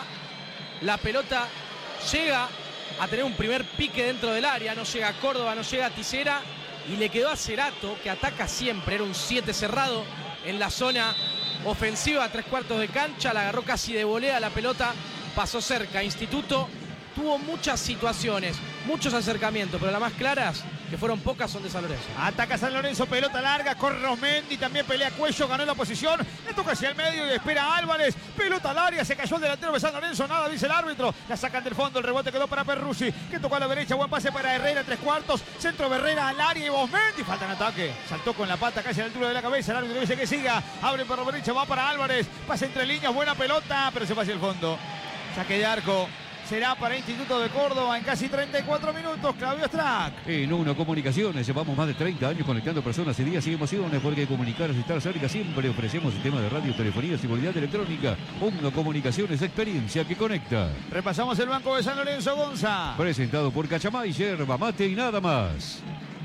la pelota llega a tener un primer pique dentro del área, no llega a Córdoba, no llega a Tisera y le quedó a Cerato, que ataca siempre, era un 7 cerrado en la zona ofensiva a 3/4 de cancha, la agarró casi de volea, la pelota pasó cerca. Instituto tuvo muchas situaciones, muchos acercamientos, pero las más claras, que fueron pocas, son de San Lorenzo. Ataca San Lorenzo, pelota larga, corre Osmendi, también pelea Cuello, ganó la posición, le toca hacia el medio y espera a Álvarez, pelota al área, se cayó el delantero de San Lorenzo, nada dice el árbitro, la sacan del fondo, el rebote quedó para Perruzzi, que tocó a la derecha, buen pase para Herrera, 3/4, centro de Herrera al área y Osmendi, falta en ataque, saltó con la pata casi a la altura de la cabeza, el árbitro dice que siga, abre por la derecha, va para Álvarez, pasa entre líneas, buena pelota, pero se va hacia el fondo, saque de arco. Será para Instituto de Córdoba en casi 34 minutos, Claudio Strack. En Uno Comunicaciones llevamos más de 30 años conectando personas, ideas y emociones, porque comunicar es estar cerca siempre. Ofrecemos sistemas de radio, telefonía, seguridad electrónica. Uno Comunicaciones, experiencia que conecta. Repasamos el banco de San Lorenzo, Gonza. Presentado por Cachamay, yerba mate y nada más.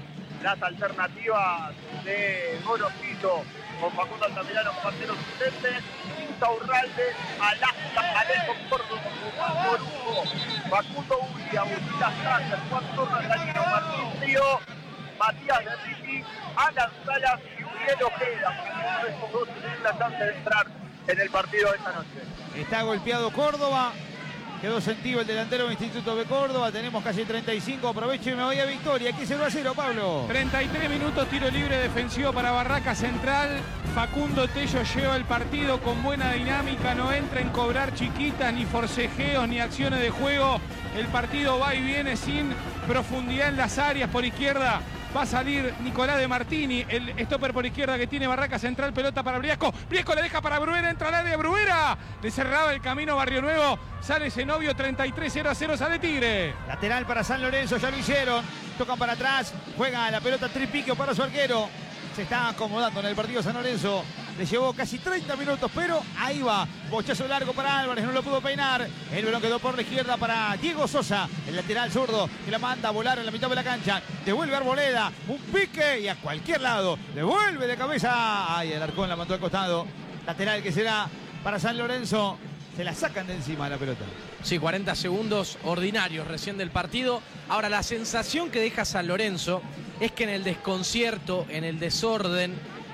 Las alternativas de Gorosito con Facundo Altamirano como arquero suplente, Insaurralde, Alaska, Alejo Córdoba, Morujo, Facundo Ulia, Agustina Sánchez, Juan Torres, Danilo Martín Río, Matías de Ricky, Alan Salas y Uriel Ojeda. Estos dos tienen la chance de entrar en el partido de esta noche. Está golpeado Córdoba. Quedó sentido el delantero del Instituto de Córdoba. Tenemos casi 35. Aprovecho y me voy a Victoria. Aquí 0-0, Pablo. 33 minutos, tiro libre defensivo para Barracas Central. Facundo Tello lleva el partido con buena dinámica. No entra en cobrar chiquitas, ni forcejeos, ni acciones de juego. El partido va y viene sin profundidad en las áreas. Por izquierda va a salir Nicolás de Martini, el stopper por izquierda que tiene Barracas Central. Pelota para Briasco. Briasco la deja para Bruera. Entra al área Bruera. Le cerraba el camino Barrio Nuevo. Sale Zenobio, 33-0-0, sale Tigre. Lateral para San Lorenzo, ya lo hicieron. Tocan para atrás, juega la pelota Tripiquio para su arquero. Se está acomodando en el partido San Lorenzo. Le llevó casi 30 minutos, pero ahí va. Bochazo largo para Álvarez, no lo pudo peinar. El balón quedó por la izquierda para Diego Sosa, el lateral zurdo, que la manda a volar en la mitad de la cancha. Devuelve a Arboleda, un pique y a cualquier lado. Devuelve de cabeza. Ay, el Arcón la mandó al costado. Lateral que será para San Lorenzo. Se la sacan de encima la pelota. Sí, 40 segundos ordinarios recién del partido. Ahora, la sensación que deja San Lorenzo es que en el desconcierto, en el desorden,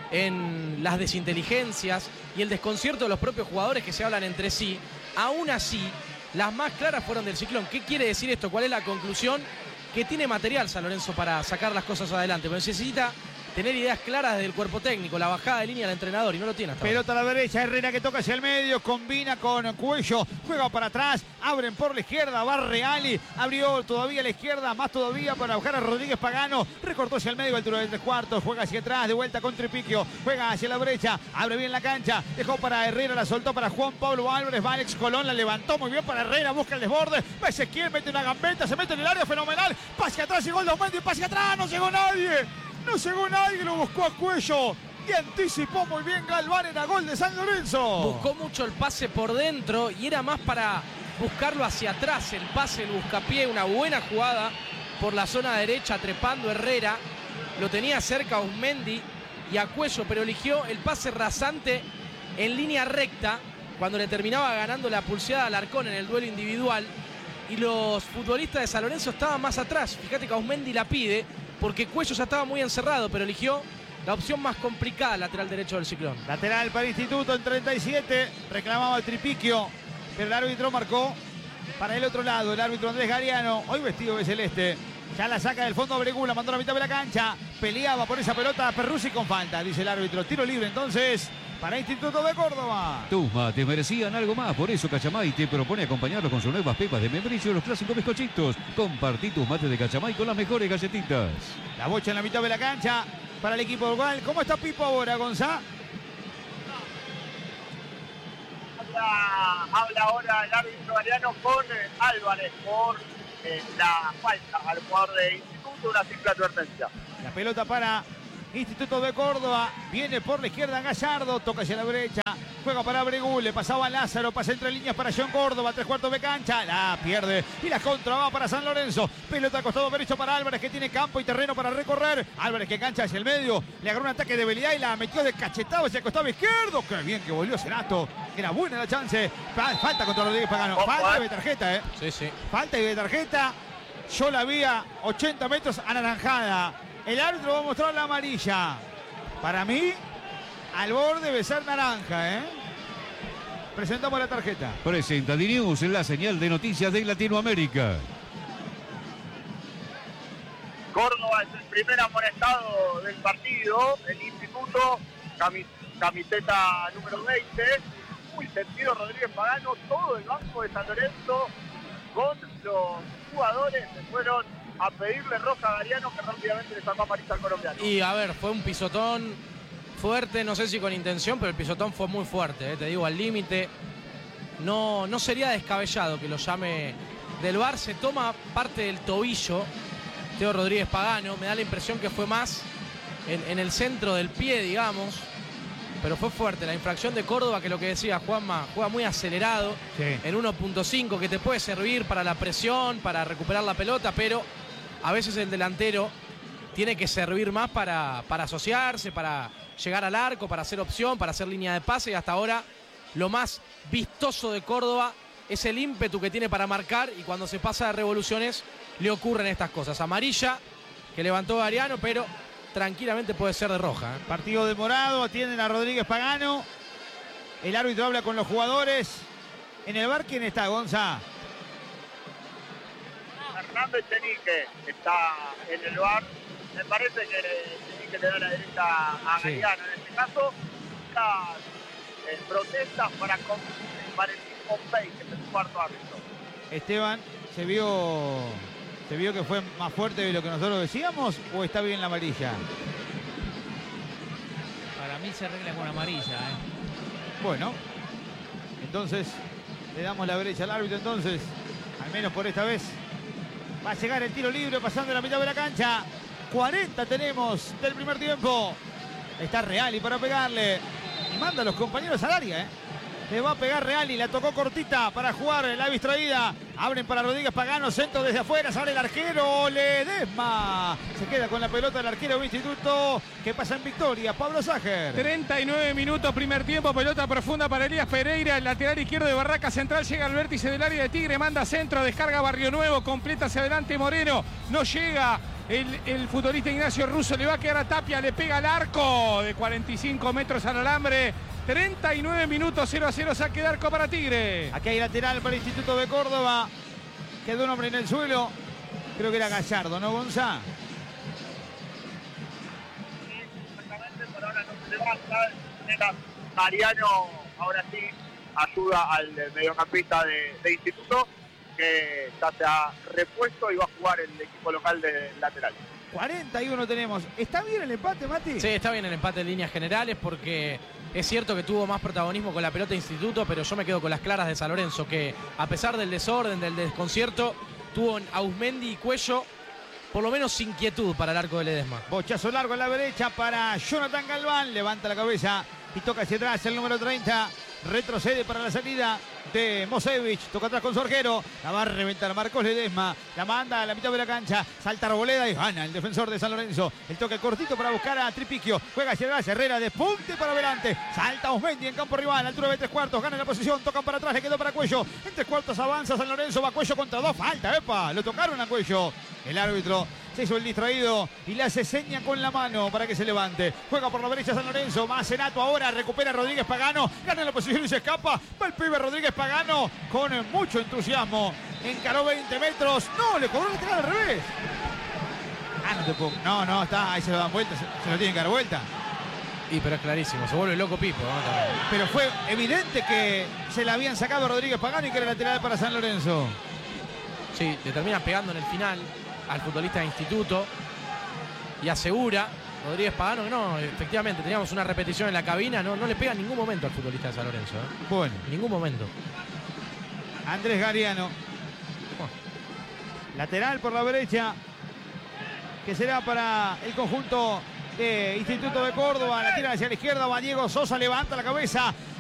en las desinteligencias y el desconcierto de los propios jugadores que se hablan entre sí. Aún así, las más claras fueron del Ciclón. ¿Qué quiere decir esto? ¿Cuál es la conclusión? Que tiene material San Lorenzo para sacar las cosas adelante, pero necesita tener ideas claras desde el cuerpo técnico, la bajada de línea del entrenador, y no lo tiene hasta Pelota a la derecha, Herrera que toca hacia el medio, combina con Cuello, juega para atrás, abren por la izquierda, va Reali, abrió todavía a la izquierda, más todavía para buscar a Rodríguez Pagano, recortó hacia el medio, altura del 3/4, juega hacia atrás, de vuelta con Tripiquio, juega hacia la brecha, abre bien la cancha, dejó para Herrera, la soltó para Juan Pablo Álvarez, va Alex Colón, la levantó muy bien para Herrera, busca el desborde, va Ezequiel, mete una gambeta, se mete en el área, fenomenal, pase atrás, llegó el Daumendi, pase atrás, no llegó nadie. No llegó nadie, lo buscó a Cuello y anticipó muy bien Galván, era gol de San Lorenzo. Buscó mucho el pase por dentro y era más para buscarlo hacia atrás. El pase, el buscapié, una buena jugada por la zona derecha, trepando Herrera. Lo tenía cerca Ausmendi y a Cuello, pero eligió el pase rasante en línea recta cuando le terminaba ganando la pulseada al Alarcón en el duelo individual. Y los futbolistas de San Lorenzo estaban más atrás. Fíjate que Ausmendi la pide, porque Cuello ya estaba muy encerrado, pero eligió la opción más complicada, lateral derecho del Ciclón. Lateral para Instituto en 37, reclamaba el Tripiquio, pero el árbitro marcó para el otro lado, el árbitro Andrés Gariano, hoy vestido de celeste. Ya la saca del fondo a Bregú, la mandó a la mitad de la cancha, peleaba por esa pelota Perruzzi con falta, dice el árbitro. Tiro libre entonces para Instituto de Córdoba. Tus mates merecían algo más, por eso Cachamay te propone acompañarlos con sus nuevas pepas de membrillo y los clásicos bizcochitos. Compartí tus mates de Cachamay con las mejores galletitas. La bocha en la mitad de la cancha para el equipo local. ¿Cómo está Pipo ahora, Gonzá? Habla ahora el árbitro Gariano con Álvarez por la falta al jugador de Instituto, una simple advertencia. La pelota para Instituto de Córdoba, viene por la izquierda Gallardo, toca hacia la derecha, juega para Bregú, le pasaba a Lázaro, pasa entre líneas para John Córdoba, 3/4 de cancha, la pierde y la contra va para San Lorenzo. Pelota al costado derecho para Álvarez, que tiene campo y terreno para recorrer. Álvarez que cancha hacia el medio, le agarró un ataque de habilidad y la metió de cachetado hacia el costado izquierdo. Qué bien que volvió Cerato, era buena la chance. Falta contra Rodríguez Pagano, falta de tarjeta, Sí. falta de tarjeta. Yo la vi a 80 metros anaranjada. El árbitro va a mostrar la amarilla. Para mí, al borde debe ser naranja, Presentamos la tarjeta. Presenta D-News, la señal de noticias de Latinoamérica. Córdoba es el primer amonestado del partido, el Instituto, camiseta número 20, muy sentido Rodríguez Pagano, todo el banco de San Lorenzo con los jugadores que fueron a pedirle roja a Gariano, que rápidamente le sacó amarilla al colombiano. Y a ver, fue un pisotón fuerte, no sé si con intención, pero el pisotón fue muy fuerte, te digo, al límite. No sería descabellado que lo llame del VAR. Se toma parte del tobillo Teo Rodríguez Pagano, me da la impresión que fue más en el centro del pie, digamos, pero fue fuerte la infracción de Córdoba, que lo que decía Juanma, juega muy acelerado, en 1.5, que te puede servir para la presión, para recuperar la pelota, pero a veces el delantero tiene que servir más para asociarse, para llegar al arco, para hacer opción, para hacer línea de pase, y hasta ahora lo más vistoso de Córdoba es el ímpetu que tiene para marcar, y cuando se pasa de revoluciones le ocurren estas cosas. Amarilla que levantó Gariano, pero tranquilamente puede ser de roja. Partido demorado, atienden a Rodríguez Pagano. El árbitro habla con los jugadores. En el VAR, ¿quién está, Gonza? Hernández Chenique está en el VAR. Me parece que Chenique le da la derecha a Gariano. En este caso, las protestas para el Pompey, que es el cuarto árbitro. Esteban, ¿se vio que fue más fuerte de lo que nosotros decíamos o está bien la amarilla? Para mí se arregla con amarilla. Bueno, entonces le damos la brecha al árbitro, entonces, al menos por esta vez. Va a llegar el tiro libre pasando la mitad de la cancha. 40 tenemos del primer tiempo. Está Reali para pegarle. Y manda a los compañeros al área, Le va a pegar Reali, la tocó cortita para jugar, la distraída. Abren para Rodríguez Pagano, centro desde afuera, sale el arquero Ledesma. Se queda con la pelota el arquero de Instituto, que pasa en victoria, Pablo Ságer. 39 minutos, primer tiempo, pelota profunda para Elías Pereira, el lateral izquierdo de Barraca Central, llega al vértice del área de Tigre, manda centro, descarga Barrio Nuevo, completa hacia adelante Moreno, no llega el futbolista Ignacio Russo, le va a quedar a Tapia, le pega al arco de 45 metros al alambre. 39 minutos, 0-0, saque de arco para Tigre. Aquí hay lateral para el Instituto de Córdoba. Quedó un hombre en el suelo. Creo que era Gallardo, ¿no, Gonzá? Exactamente, por ahora no se levanta. Mariano ahora sí ayuda al mediocampista de Instituto, que ya se ha repuesto y va a jugar el equipo local de lateral. 41 tenemos. ¿Está bien el empate, Mati? Sí, está bien el empate en líneas generales porque es cierto que tuvo más protagonismo con la pelota de Instituto, pero yo me quedo con las claras de San Lorenzo, que a pesar del desorden, del desconcierto, tuvo en Ausmendi y Cuello por lo menos inquietud para el arco de Ledesma. Bochazo largo a la derecha para Jonathan Galván. Levanta la cabeza y toca hacia atrás el número 30. Retrocede para la salida de Mosevich. Toca atrás con Sorgero. La va a reventar Marcos Ledesma. La manda a la mitad de la cancha. Salta Arboleda y gana el defensor de San Lorenzo. El toque cortito para buscar a Tripiquio. Juega hacia atrás. Herrera de punte para adelante. Salta Osmendi en campo rival. Altura de 3/4. Gana la posición. Tocan para atrás. Le quedó para Cuello. En 3/4 avanza San Lorenzo. Va Cuello contra 2. Falta. ¡Epa! Lo tocaron a Cuello. El árbitro se hizo el distraído y le hace seña con la mano para que se levante. Juega por la derecha San Lorenzo. Macenato ahora. Recupera Rodríguez Pagano. Gana la posición y se escapa. Va el pibe Rodríguez Pagano con mucho entusiasmo. Encaró 20 metros. No, le cobró el lateral al revés. No te puedo. No, está. Ahí se lo dan vuelta. Se lo tienen que dar vuelta. Y pero es clarísimo. Se vuelve loco Pipo, ¿no? Pero fue evidente que se la habían sacado a Rodríguez Pagano y que era lateral para San Lorenzo. Sí, le termina pegando en el final al futbolista de Instituto y asegura Rodríguez Pagano que no, efectivamente teníamos una repetición en la cabina, no le pega en ningún momento al futbolista de San Lorenzo. Bueno, en ningún momento. Andrés Gariano, lateral por la derecha, que será para el conjunto de Instituto de Córdoba. La tira hacia la izquierda, Diego Sosa levanta la cabeza.